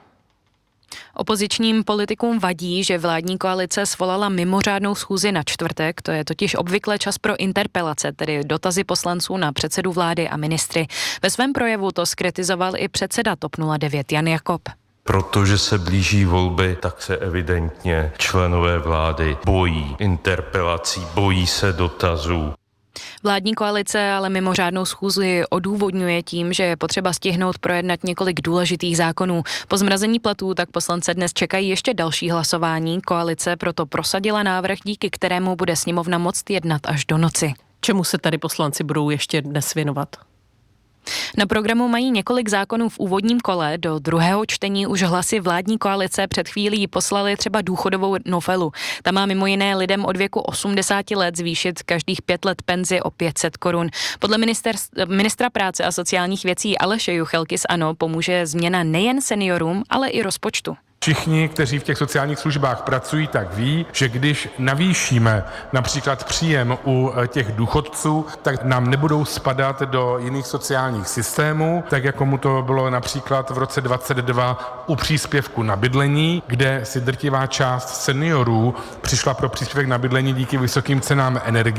Opozičním politikům vadí, že vládní koalice svolala mimořádnou schůzi na čtvrtek, to je totiž obvykle čas pro interpelace, tedy dotazy poslanců na předsedu vlády a ministry. Ve svém projevu to zkritizoval i předseda TOP nula devět Jan Jakob. Protože se blíží volby, tak se evidentně členové vlády bojí interpelací, bojí se dotazů. Vládní koalice ale mimořádnou schůzi odůvodňuje tím, že je potřeba stihnout projednat několik důležitých zákonů. Po zmrazení platů tak poslance dnes čekají ještě další hlasování. Koalice proto prosadila návrh, díky kterému bude sněmovna moct jednat až do noci. Čemu se tady poslanci budou ještě dnes věnovat? Na programu mají několik zákonů v úvodním kole. Do druhého čtení už hlasy vládní koalice před chvílí poslali třeba důchodovou novelu. Ta má mimo jiné lidem od věku osmdesáti let zvýšit každých pět let penzi o pět set korun. Podle minister, ministra práce a sociálních věcí Aleše Juchelky z ANO pomůže změna nejen seniorům, ale i rozpočtu. Všichni, kteří v těch sociálních službách pracují, tak ví, že když navýšíme například příjem u těch důchodců, tak nám nebudou spadat do jiných sociálních systémů, tak jako mu to bylo například v roce dvacet dva u příspěvku na bydlení, kde si drtivá část seniorů přišla pro příspěvek na bydlení díky vysokým cenám energií.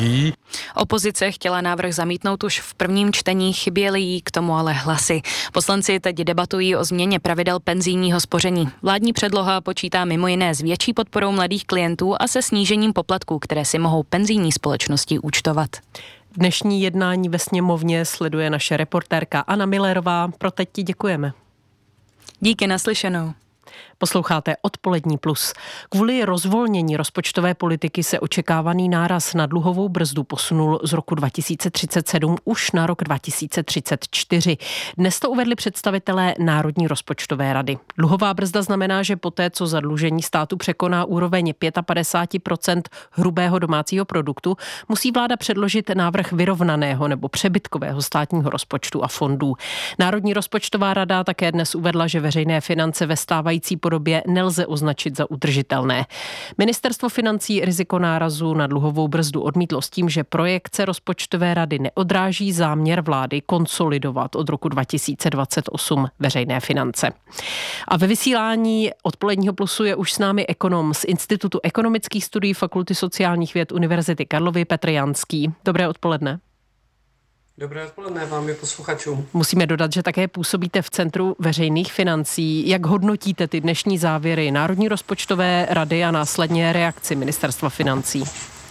Opozice chtěla návrh zamítnout už v prvním čtení, chyběly jí k tomu ale hlasy. Poslanci teď debatují o změně pravidel penzijního spoření. Vládní předloha počítá mimo jiné s větší podporou mladých klientů a se snížením poplatků, které si mohou penzijní společnosti účtovat. Dnešní jednání ve sněmovně sleduje naše reportérka Anna Millerová. Pro teď ti děkujeme. Díky, naslyšenou. Posloucháte Odpolední plus. Kvůli rozvolnění rozpočtové politiky se očekávaný náraz na dluhovou brzdu posunul z roku dva tisíce třicet sedm už na rok dva tisíce třicet čtyři. Dnes to uvedli představitelé Národní rozpočtové rady. Dluhová brzda znamená, že poté, co zadlužení státu překoná úroveň padesát pět procent hrubého domácího produktu, musí vláda předložit návrh vyrovnaného nebo přebytkového státního rozpočtu a fondů. Národní rozpočtová rada také dnes uvedla, že veřejné finance ve stávající podobě nelze označit za udržitelné. Ministerstvo financí riziko nárazu na dluhovou brzdu odmítlo s tím, že projekce rozpočtové rady neodráží záměr vlády konsolidovat od roku dva tisíce dvacet osm veřejné finance. A ve vysílání Odpoledního plusu je už s námi ekonom z Institutu ekonomických studií Fakulty sociálních věd Univerzity Karlovy Petr Janský. Dobré odpoledne. Dobré odpoledne vám i posluchačům. Musíme dodat, že také působíte v Centru veřejných financí. Jak hodnotíte ty dnešní závěry Národní rozpočtové rady a následně reakci Ministerstva financí?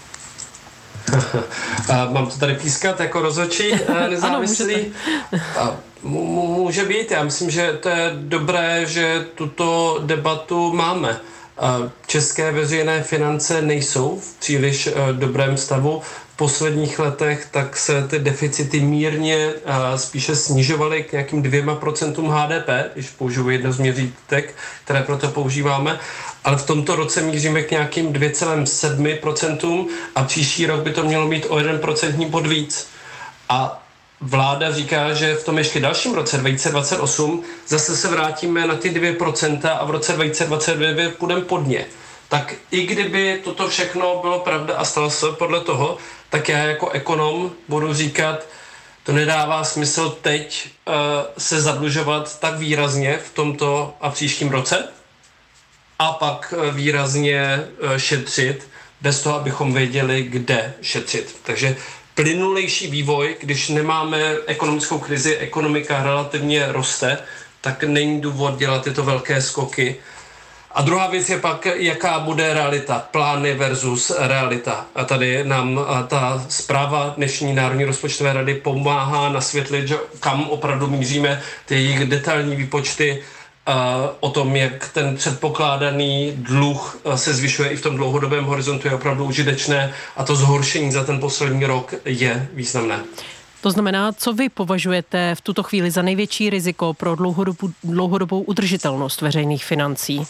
Mám to tady pískat jako rozhodčí nezávislý? Ano, může být. Já myslím, že to je dobré, že tuto debatu máme. České veřejné finance nejsou v příliš dobrém stavu. V posledních letech tak se ty deficity mírně spíše snižovaly k nějakým dvěma procentům H D P, když použiju jedno z měřítek, které proto používáme, ale v tomto roce míříme k nějakým dvě celá sedm procenta a příští rok by to mělo být o jeden procentní bod víc. A vláda říká, že v tom ještě dalším roce dva tisíce dvacet osm zase se vrátíme na ty dvě procenta a v roce dva tisíce dvacet devět půjdeme pod ně. Tak i kdyby toto všechno bylo pravda a stalo se podle toho, tak já jako ekonom budu říkat, to nedává smysl teď uh, se zadlužovat tak výrazně v tomto a příštím roce a pak uh, výrazně uh, šetřit bez toho, abychom věděli, kde šetřit. Takže plynulejší vývoj, když nemáme ekonomickou krizi, ekonomika relativně roste, tak není důvod dělat tyto velké skoky. A druhá věc je pak, jaká bude realita, plány versus realita. A tady nám ta zpráva dnešní Národní rozpočtové rady pomáhá nasvětlit, že kam opravdu míříme, ty jejich detailní výpočty o tom, jak ten předpokládaný dluh se zvyšuje i v tom dlouhodobém horizontu, je opravdu užitečné a to zhoršení za ten poslední rok je významné. To znamená, co vy považujete v tuto chvíli za největší riziko pro dlouhodobou, dlouhodobou udržitelnost veřejných financí?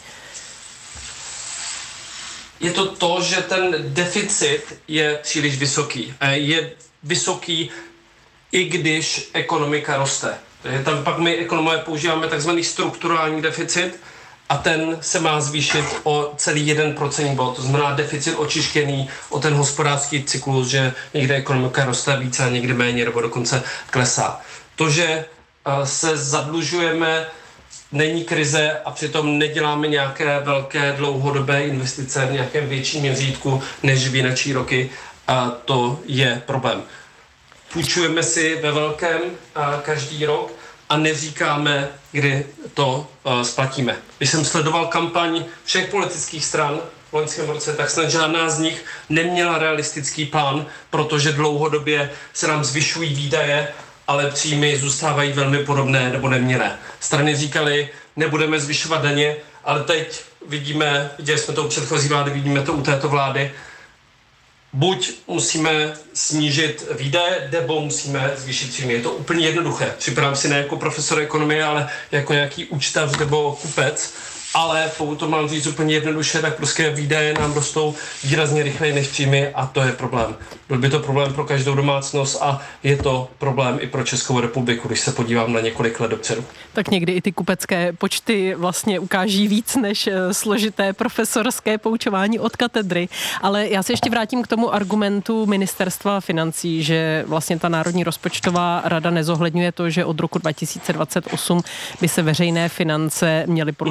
Je to to, že ten deficit je příliš vysoký. Je vysoký, i když ekonomika roste. Tam pak my ekonomové používáme takzvaný strukturální deficit a ten se má zvýšit o celý jeden procentní bod. To znamená deficit očištěný o ten hospodářský cyklus, že někde ekonomika roste více a někde méně nebo dokonce klesá. To, že se zadlužujeme, není krize a přitom neděláme nějaké velké dlouhodobé investice v nějakém větším měřítku než v jiné roky, a to je problém. Půjčujeme si ve velkém každý rok a neříkáme, kdy to splatíme. Když jsem sledoval kampaň všech politických stran v loňském roce, tak snad žádná z nich neměla realistický plán, protože dlouhodobě se nám zvyšují výdaje, ale příjmy zůstávají velmi podobné nebo neměné. Strany říkaly, nebudeme zvyšovat daně, ale teď vidíme, viděli jsme to u předchozí vlády, vidíme to u této vlády, buď musíme snížit výdaje, nebo musíme zvýšit příjmy. Je to úplně jednoduché. Připadám si ne jako profesor ekonomie, ale jako nějaký účtař nebo kupec. Ale pokud to mám říct úplně jednoduše, tak prostě výdaje nám rostou výrazně rychleji než příjmy a to je problém. Byl by to problém pro každou domácnost a je to problém i pro Českou republiku, když se podívám na několik let dopředu. Tak někdy i ty kupecké počty vlastně ukáží víc než složité profesorské poučování od katedry. Ale já se ještě vrátím k tomu argumentu Ministerstva financí, že vlastně ta Národní rozpočtová rada nezohledňuje to, že od roku dva tisíce dvacet osm by se veřejné finance měly podle těch vládních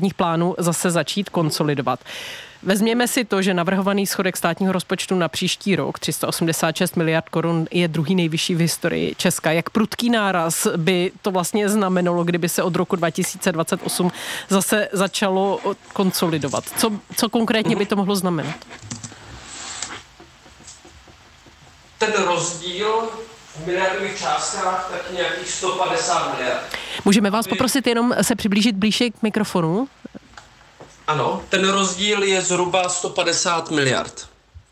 vládních plánů zase začít konsolidovat. Vezměme si to, že navrhovaný schodek státního rozpočtu na příští rok tři sta osmdesát šest miliard korun je druhý nejvyšší v historii Česka. Jak prudký náraz by to vlastně znamenalo, kdyby se od roku dva tisíce dvacet osm zase začalo konsolidovat? Co, co konkrétně by to mohlo znamenat? Ten rozdíl v miliardových částkách tak nějakých sto padesát miliard. Můžeme vás poprosit jenom se přiblížit blíže k mikrofonu? Ano, ten rozdíl je zhruba sto padesát miliard.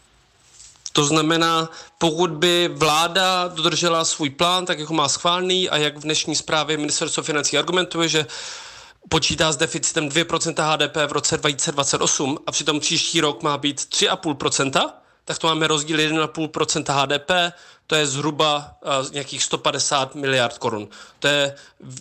To znamená, pokud by vláda dodržela svůj plán, tak jako má schválený a jak v dnešní zprávě Ministerstvo financí argumentuje, že počítá s deficitem dvě procenta H D P v roce dva tisíce dvacet osm a přitom příští rok má být tři celá pět procenta, tak to máme rozdíl jedna celá pět procenta H D P, to je zhruba uh, nějakých sto padesát miliard korun. To je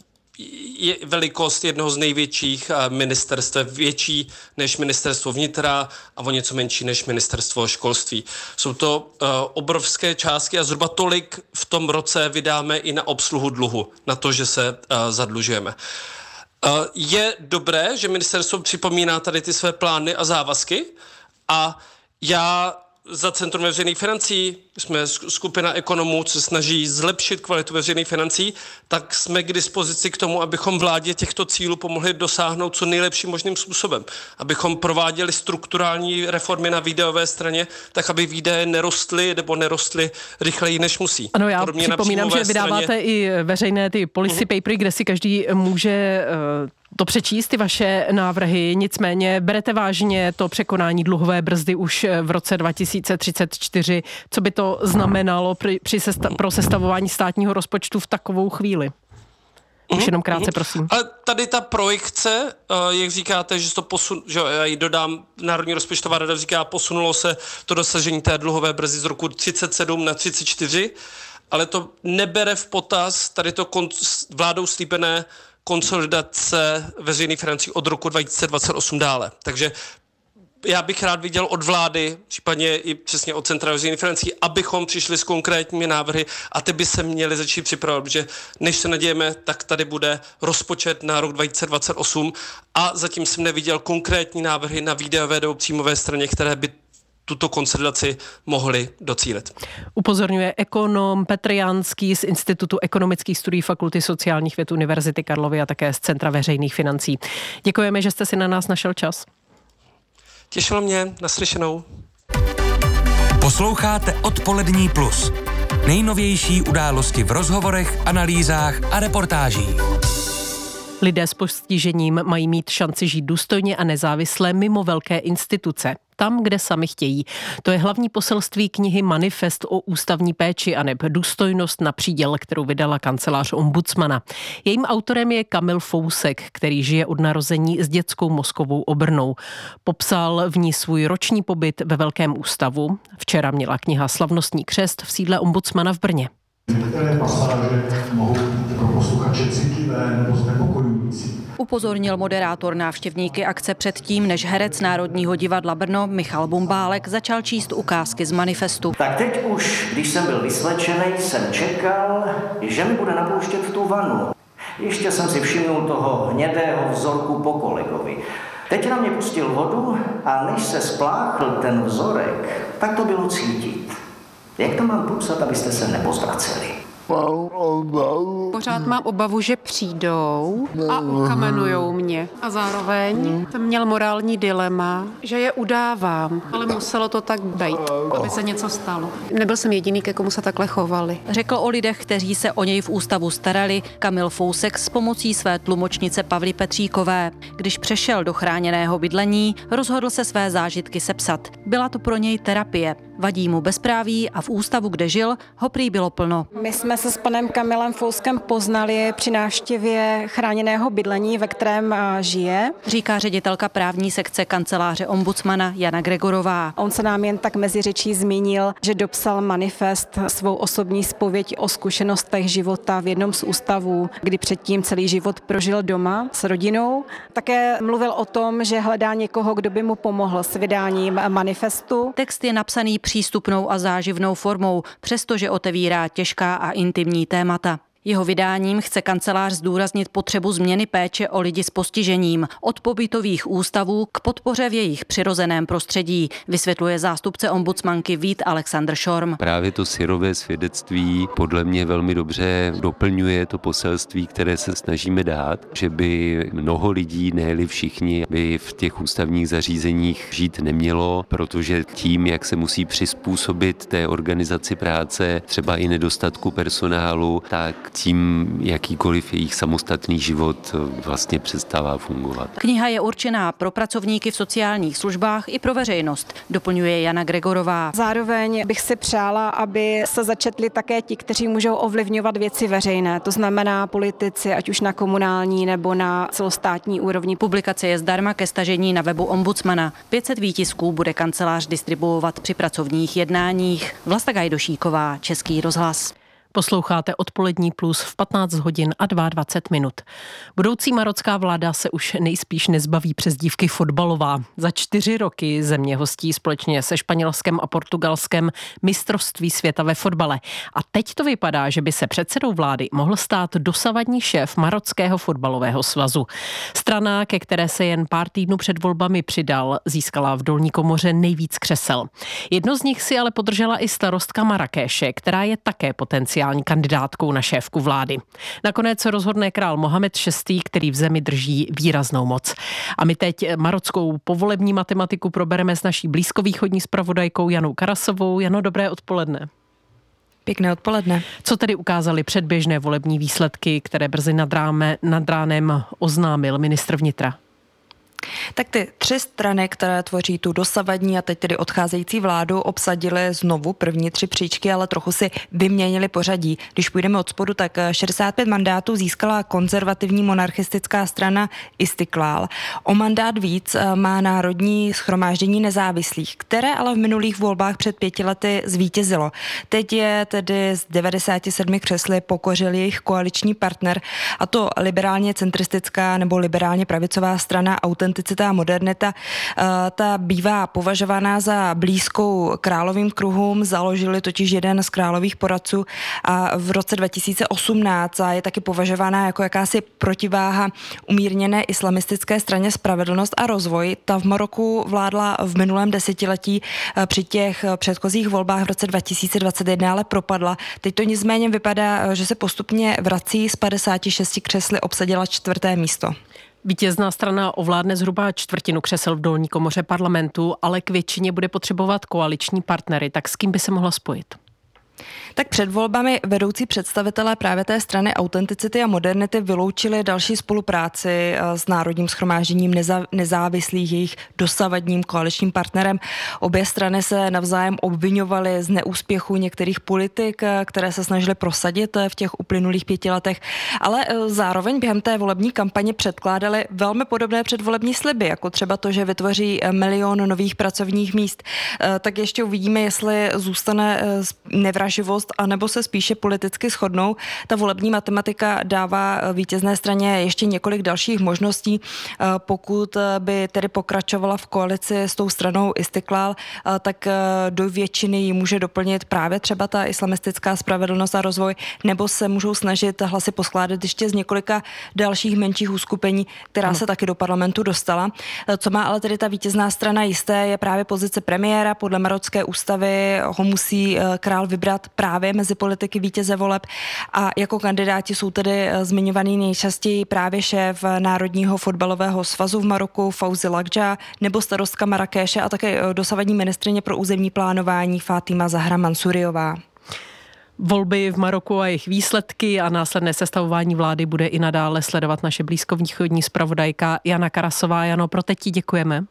je velikost jednoho z největších ministerstev, větší než ministerstvo vnitra a o něco menší než ministerstvo školství. Jsou to uh, obrovské částky a zhruba tolik v tom roce vydáme i na obsluhu dluhu, na to, že se uh, zadlužujeme. Uh, je dobré, že ministerstvo připomíná tady ty své plány a závazky a já za Centrum veřejných financí, jsme skupina ekonomů, co se snaží zlepšit kvalitu veřejných financí, tak jsme k dispozici k tomu, abychom vládě těchto cílů pomohli dosáhnout co nejlepším možným způsobem. Abychom prováděli strukturální reformy na výdajové straně, tak aby výdaje nerostly nebo nerostly rychleji, než musí. Ano, já Podobně připomínám, že vydáváte straně... i veřejné ty policy uh-huh. papery, kde si každý může uh, to přečíst, ty vaše návrhy, nicméně berete vážně to překonání dluhové brzdy už v roce dva tisíce třicet čtyři. Co by to znamenalo při, při sesta- pro sestavování státního rozpočtu v takovou chvíli? Už jenom krátce, prosím. Ale tady ta projekce, jak říkáte, že to posun, že já ji dodám, Národní rozpočtová rada říká, posunulo se to dosažení té dluhové brzdy z roku třicet sedm na třicet čtyři, ale to nebere v potaz tady to kon- vládou slíbené konsolidace veřejných financí od roku dva tisíce dvacet osm dále. Takže já bych rád viděl od vlády, případně i přesně od Centra veřejných financí, abychom přišli s konkrétními návrhy a ty by se měly začít připravovat, protože než se nadějeme, tak tady bude rozpočet na rok dva tisíce dvacet osm a zatím jsem neviděl konkrétní návrhy na výdajové nebo příjmové straně, které by tuto konsolidaci mohli docílit. Upozorňuje ekonom Petr Janský z Institutu ekonomických studií Fakulty sociálních věd Univerzity Karlovy a také z Centra veřejných financí. Děkujeme, že jste si na nás našel čas. Těšilo mě, naslyšenou. Posloucháte Odpolední plus. Nejnovější události v rozhovorech, analýzách a reportážích. Lidé s postižením mají mít šanci žít důstojně a nezávisle mimo velké instituce. Tam, kde sami chtějí. To je hlavní poselství knihy Manifest o ústavní péči a neb důstojnost na příděl, kterou vydala kancelář ombudsmana. Jejím autorem je Kamil Fousek, který žije od narození s dětskou mozkovou obrnou. Popsal v ní svůj roční pobyt ve velkém ústavu. Včera měla kniha slavnostní křest v sídle ombudsmana v Brně. Některé pasáže mohou být pro posluchače citlivé nebo znepokojující. Upozornil moderátor návštěvníky akce předtím, než herec Národního divadla Brno Michal Bombálek začal číst ukázky z manifestu. Tak teď už, když jsem byl vyslečený, jsem čekal, že mi bude napouštět tu vanu. Ještě jsem si všimnul toho hnědého vzorku po kolegovi. Teď na mě pustil vodu a než se spláchl ten vzorek, tak to bylo cítit. Jak to mám popsat, abyste se nepozvraceli? Pořád mám obavu, že přijdou a ukamenujou mě. A zároveň jsem měl morální dilema, že je udávám, ale muselo to tak být, aby se něco stalo. Nebyl jsem jediný, ke komu se takhle chovali. Řekl o lidech, kteří se o něj v ústavu starali, Kamil Fousek s pomocí své tlumočnice Pavly Petříkové. Když přešel do chráněného bydlení, rozhodl se své zážitky sepsat. Byla to pro něj terapie. Vadí mu bezpráví a v ústavu, kde žil, ho prý bylo plno. My jsme se s panem Kamilem Fouskem poznali při návštěvě chráněného bydlení, ve kterém žije. Říká ředitelka právní sekce kanceláře ombudsmana Jana Gregorová. On se nám jen tak mezi řečí zmínil, že dopsal manifest, svou osobní zpověď o zkušenostech života v jednom z ústavů, kdy předtím celý život prožil doma s rodinou. Také mluvil o tom, že hledá někoho, kdo by mu pomohl s vydáním manifestu. Text je napsaný přístupnou a záživnou formou, přestože otevírá těžká a intimní témata. Jeho vydáním chce kancelář zdůraznit potřebu změny péče o lidi s postižením od pobytových ústavů k podpoře v jejich přirozeném prostředí, vysvětluje zástupce ombudsmanky Vít Alexander Šorm. Právě to syrové svědectví podle mě velmi dobře doplňuje to poselství, které se snažíme dát, že by mnoho lidí, ne-li všichni, by v těch ústavních zařízeních žít nemělo, protože tím, jak se musí přizpůsobit té organizaci práce, třeba i nedostatku personálu, tak tím jakýkoliv jejich samostatný život vlastně přestává fungovat. Kniha je určená pro pracovníky v sociálních službách i pro veřejnost, doplňuje Jana Gregorová. Zároveň bych si přála, aby se začetli také ti, kteří můžou ovlivňovat věci veřejné, to znamená politici, ať už na komunální nebo na celostátní úrovni. Publikace je zdarma ke stažení na webu ombudsmana. pět set výtisků bude kancelář distribuovat při pracovních jednáních. Vlasta Gajdošíková, Český rozhlas. Posloucháte Odpolední plus v patnáct hodin a dvacet dva minut. Budoucí marocká vláda se už nejspíš nezbaví přezdívky fotbalová. Za čtyři roky země hostí společně se Španělskem a Portugalskem mistrovství světa ve fotbale. A teď to vypadá, že by se předsedou vlády mohl stát dosavadní šéf Marockého fotbalového svazu. Strana, ke které se jen pár týdnů před volbami přidal, získala v dolní komoře nejvíc křesel. Jedno z nich si ale podržela i starostka Marrakéše, která je také potenciální kandidátkou na šéfku vlády. Nakonec rozhodne král Mohamed šestý, který v zemi drží výraznou moc. A my teď marockou povolební matematiku probereme s naší blízkovýchodní zpravodajkou Janou Karasovou. Jano, dobré odpoledne. Pěkné odpoledne. Co tedy ukázaly předběžné volební výsledky, které brzy nad, ráme, nad ránem oznámil ministr vnitra? Tak ty tři strany, které tvoří tu dosavadní a teď tedy odcházející vládu, obsadily znovu první tři příčky, ale trochu si vyměnili pořadí. Když půjdeme od spodu, tak šedesát pět mandátů získala konzervativní monarchistická strana Istiklal. O mandát víc má Národní shromáždění nezávislých, které ale v minulých volbách před pěti lety zvítězilo. Teď je tedy z devadesát sedm křesly pokořil jejich koaliční partner, a to liberálně centristická nebo liberálně pravicová strana Autenticita a modernita. Ta bývá považovaná za blízkou královým kruhům, založili totiž jeden z králových poradců a v roce dva tisíce osmnáct a je taky považovaná jako jakási protiváha umírněné islamistické straně Spravedlnost a rozvoj. Ta v Maroku vládla v minulém desetiletí, při těch předchozích volbách v roce dva tisíce dvacet jedna ale propadla. Teď to nicméně vypadá, že se postupně vrací, z padesáti šesti křesly obsadila čtvrté místo. Vítězná strana ovládne zhruba čtvrtinu křesel v dolní komoře parlamentu, ale k většině bude potřebovat koaliční partnery. Tak s kým by se mohla spojit? Tak před volbami vedoucí představitelé právě té strany Autenticity a modernity vyloučili další spolupráci s Národním shromážděním nezávislých, jejich dosavadním koaličním partnerem. Obě strany se navzájem obviňovaly z neúspěchu některých politik, které se snažily prosadit v těch uplynulých pěti letech, ale zároveň během té volební kampaně předkládali velmi podobné předvolební sliby, jako třeba to, že vytvoří milion nových pracovních míst. Tak ještě uvidíme, jestli zůstane nevraživost, anebo se spíše politicky shodnou. Ta volební matematika dává vítězné straně ještě několik dalších možností. Pokud by tedy pokračovala v koalici s tou stranou Istiklal, tak do většiny ji může doplnit právě třeba ta islamistická Spravedlnost a rozvoj, nebo se můžou snažit hlasy poskládat ještě z několika dalších menších uskupení, která ano. se taky do parlamentu dostala. Co má ale tedy ta vítězná strana jisté, je právě pozice premiéra. Podle marocké ústavy ho musí král vybrat právě mezi politiky vítěze voleb a jako kandidáti jsou tedy zmiňovaný nejčastěji právě šéf Národního fotbalového svazu v Maroku Fauzi Lakdža nebo starostka Marrakéše a také dosavadní ministryně pro územní plánování Fátima Zahra Mansuriová. Volby v Maroku a jejich výsledky a následné sestavování vlády bude i nadále sledovat naše blízkovýchodní zpravodajka Jana Karasová. Jano, pro teď ti děkujeme.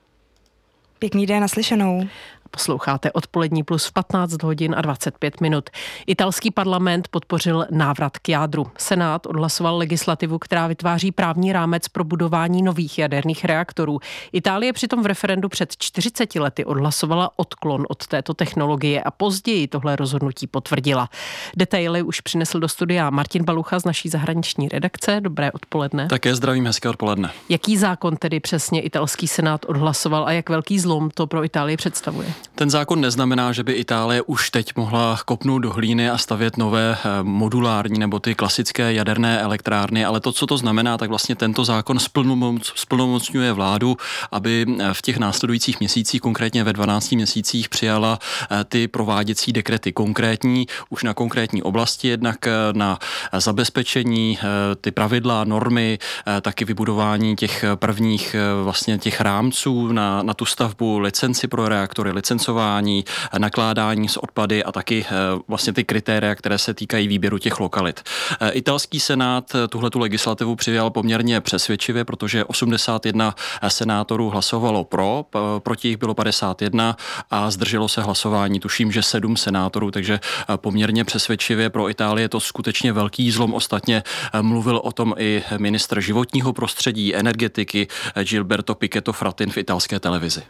Pěkný den, naslyšenou. Posloucháte Odpolední plus v patnáct hodin a dvacet pět minut. Italský parlament podpořil návrat k jádru. Senát odhlasoval legislativu, která vytváří právní rámec pro budování nových jaderných reaktorů. Itálie přitom v referendu před čtyřiceti lety odhlasovala odklon od této technologie a později tohle rozhodnutí potvrdila. Detaily už přinesl do studia Martin Balucha z naší zahraniční redakce. Dobré odpoledne. Také zdravím, hezké odpoledne. Jaký zákon tedy přesně italský senát odhlasoval a jak velký zlom to pro Itálii představuje? Ten zákon neznamená, že by Itálie už teď mohla kopnout do hlíny a stavět nové modulární nebo ty klasické jaderné elektrárny, ale to, co to znamená, tak vlastně tento zákon splnomocňuje vládu, aby v těch následujících měsících, konkrétně ve dvanácti měsících, přijala ty prováděcí dekrety konkrétní, už na konkrétní oblasti, jednak na zabezpečení, ty pravidla, normy, taky vybudování těch prvních vlastně těch rámců na, na tu stavbu, licenci pro reaktory, licencování, nakládání s odpady a taky vlastně ty kritéria, které se týkají výběru těch lokalit. Italský senát tuhletu legislativu přijal poměrně přesvědčivě, protože osmdesát jedna senátorů hlasovalo pro, proti jich bylo padesát jedna a zdrželo se hlasování, tuším, že sedm senátorů, takže poměrně přesvědčivě pro Itálii je to skutečně velký zlom. Ostatně mluvil o tom i ministr životního prostředí, energetiky Gilberto Pichetto Fratin v italské televizi.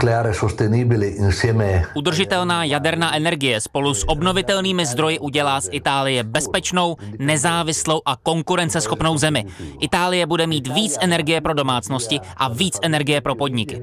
Udržitelná jaderná energie spolu s obnovitelnými zdroji udělá z Itálie bezpečnou, nezávislou a konkurenceschopnou zemi. Itálie bude mít víc energie pro domácnosti a víc energie pro podniky.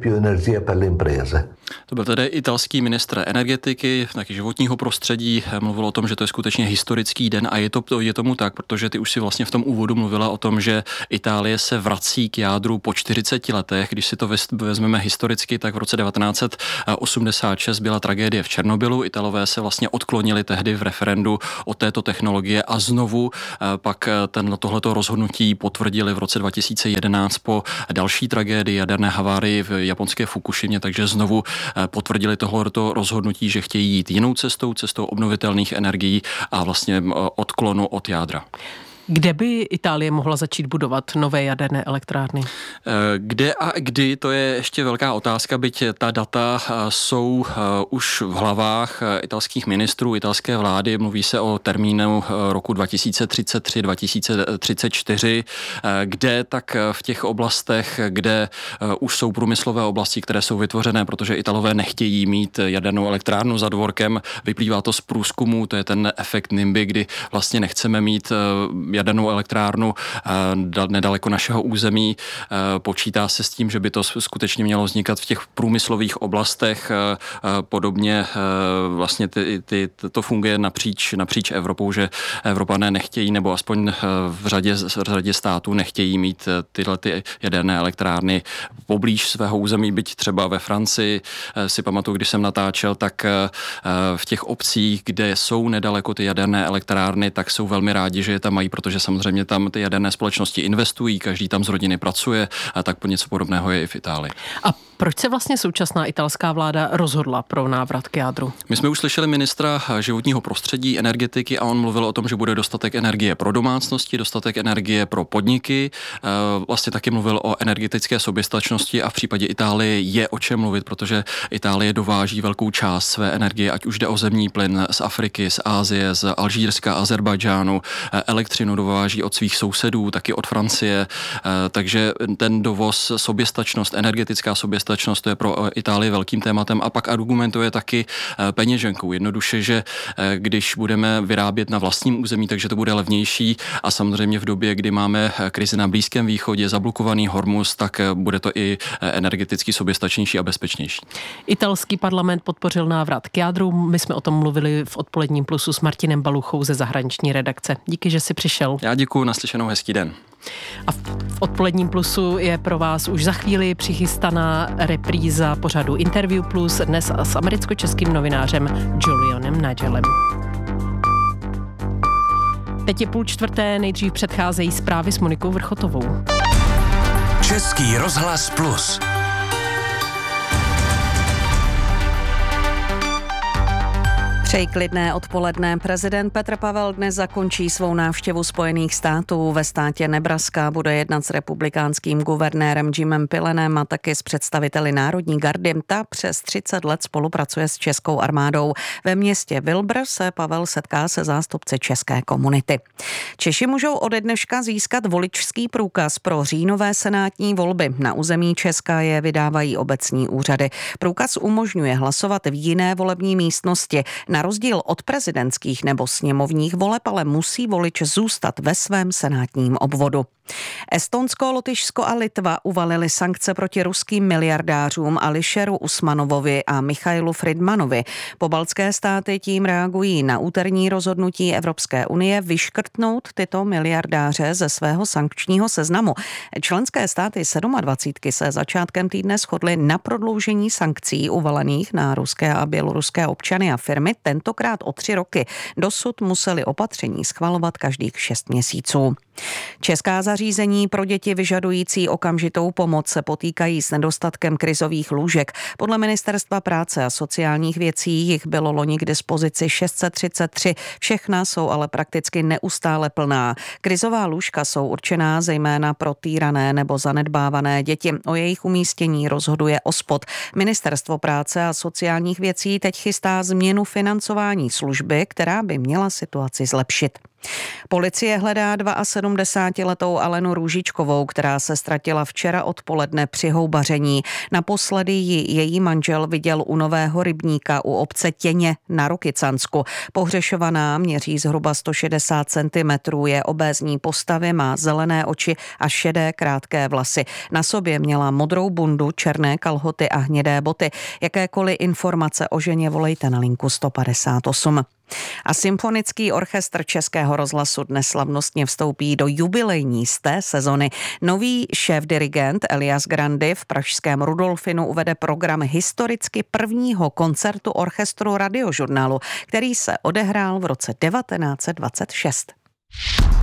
To byl tedy italský ministr energetiky, taky životního prostředí. Mluvil o tom, že to je skutečně historický den a je, to, je tomu tak, protože ty už si vlastně v tom úvodu mluvila o tom, že Itálie se vrací k jádru po čtyřiceti letech. Když si to vezmeme historicky, tak v roce devatenáct set osmdesát šest byla tragédie v Černobylu. Italové se vlastně odklonili tehdy v referendu od této technologie a znovu pak ten, tohleto rozhodnutí potvrdili v roce dva tisíce jedenáct po další tragédii jaderné havárii v japonské Fukušimě, takže znovu potvrdili tohleto rozhodnutí, že chtějí jít jinou cestou, cestou obnovitelných energií a vlastně odklonu od jádra. Kde by Itálie mohla začít budovat nové jaderné elektrárny? Kde a kdy, to je ještě velká otázka, byť ta data jsou už v hlavách italských ministrů, italské vlády. Mluví se o termínu roku dva tisíce třicet tři dva tisíce třicet čtyři, kde tak v těch oblastech, kde už jsou průmyslové oblasti, které jsou vytvořené, protože Italové nechtějí mít jadernou elektrárnu za dvorkem. Vyplývá to z průzkumu, to je ten efekt NIMBY, kdy vlastně nechceme mít jadernou elektrárnu nedaleko našeho území. Počítá se s tím, že by to skutečně mělo vznikat v těch průmyslových oblastech. Podobně vlastně ty, ty, to funguje napříč, napříč Evropou, že Evropané nechtějí, nebo aspoň v řadě, v řadě států nechtějí mít tyhle ty jaderné elektrárny poblíž svého území, byť třeba ve Francii. Si pamatuju, když jsem natáčel, tak v těch obcích, kde jsou nedaleko ty jaderné elektrárny, tak jsou velmi rádi, že je tam mají, protože samozřejmě tam ty jaderné společnosti investují, každý tam z rodiny pracuje, a tak po něco podobného je i v Itálii. A proč se vlastně současná italská vláda rozhodla pro návrat k jádru? My jsme už slyšeli ministra životního prostředí, energetiky a on mluvil o tom, že bude dostatek energie pro domácnosti, dostatek energie pro podniky. Vlastně taky mluvil o energetické soběstačnosti a v případě Itálie je o čem mluvit, protože Itálie dováží velkou část své energie, ať už jde o zemní plyn z Afriky, z Asie, z Alžírska, Azerbajdžánu, elektřinu dováží od svých sousedů, taky od Francie, takže ten dovoz, soběstačnost, energetická soběstačnost, to je pro Itálii velkým tématem a pak argumentuje taky peněženkou. Jednoduše, že když budeme vyrábět na vlastním území, takže to bude levnější a samozřejmě v době, kdy máme krizi na Blízkém východě, zablokovaný Hormuz, tak bude to i energeticky soběstačnější a bezpečnější. Italský parlament podpořil návrat k jádru. My jsme o tom mluvili v Odpoledním plusu s Martinem Baluchou ze zahraniční redakce. Díky, že jsi přišel. Já děkuju, naslyšenou, hezký den. A v Odpoledním plusu je pro vás už za chvíli přichystaná repríza pořadu Interview Plus, dnes s americko-českým novinářem Julianem Nagelem. Teď je půl čtvrté, nejdřív předcházejí zprávy s Monikou Vrchotovou. Český rozhlas Plus. Přeji klidné odpoledne. Prezident Petr Pavel dnes zakončí svou návštěvu Spojených států. Ve státě Nebraska bude jednat s republikánským guvernérem Jimem Pillenem a taky s představiteli Národní gardy. Ta přes třicet let spolupracuje s českou armádou. Ve městě Wilbur se Pavel setká se zástupci české komunity. Češi můžou ode dneška získat voličský průkaz pro říjnové senátní volby. Na území Česka je vydávají obecní úřady. Průkaz umožňuje hlasovat v jiné volební místnosti. Na rozdíl od prezidentských nebo sněmovních voleb ale musí volič zůstat ve svém senátním obvodu. Estonsko, Lotyšsko a Litva uvalili sankce proti ruským miliardářům Ališeru Usmanovovi a Michailu Friedmanovi. Pobaltské státy tím reagují na úterní rozhodnutí Evropské unie vyškrtnout tyto miliardáře ze svého sankčního seznamu. Členské státy dvacet sedm se začátkem týdne shodly na prodloužení sankcí uvalených na ruské a běloruské občany a firmy, tentokrát o tři roky. Dosud museli opatření schvalovat každých šest měsíců. Česká zařízení pro děti vyžadující okamžitou pomoc se potýkají s nedostatkem krizových lůžek. Podle Ministerstva práce a sociálních věcí jich bylo loni k dispozici šest set třicet tři, všechna jsou ale prakticky neustále plná. Krizová lůžka jsou určená zejména pro týrané nebo zanedbávané děti. O jejich umístění rozhoduje OSPOD. Ministerstvo práce a sociálních věcí teď chystá změnu financování služby, která by měla situaci zlepšit. Policie hledá sedmdesátidvouletou Alenu Růžičkovou, která se ztratila včera odpoledne při houbaření. Naposledy ji její manžel viděl u Nového Rybníka u obce Těně na Rokycansku. Pohřešovaná měří zhruba sto šedesát centimetrů, je obézní postavy, má zelené oči a šedé krátké vlasy. Na sobě měla modrou bundu, černé kalhoty a hnědé boty. Jakékoliv informace o ženě volejte na linku sto padesát osm. A Symfonický orchestr Českého rozhlasu dnes slavnostně vstoupí do jubilejní sté sezony. Nový šéf-dirigent Elias Grandy v pražském Rudolfinu uvede program historicky prvního koncertu orchestru Radiožurnálu, který se odehrál v roce devatenáct set dvacet šest.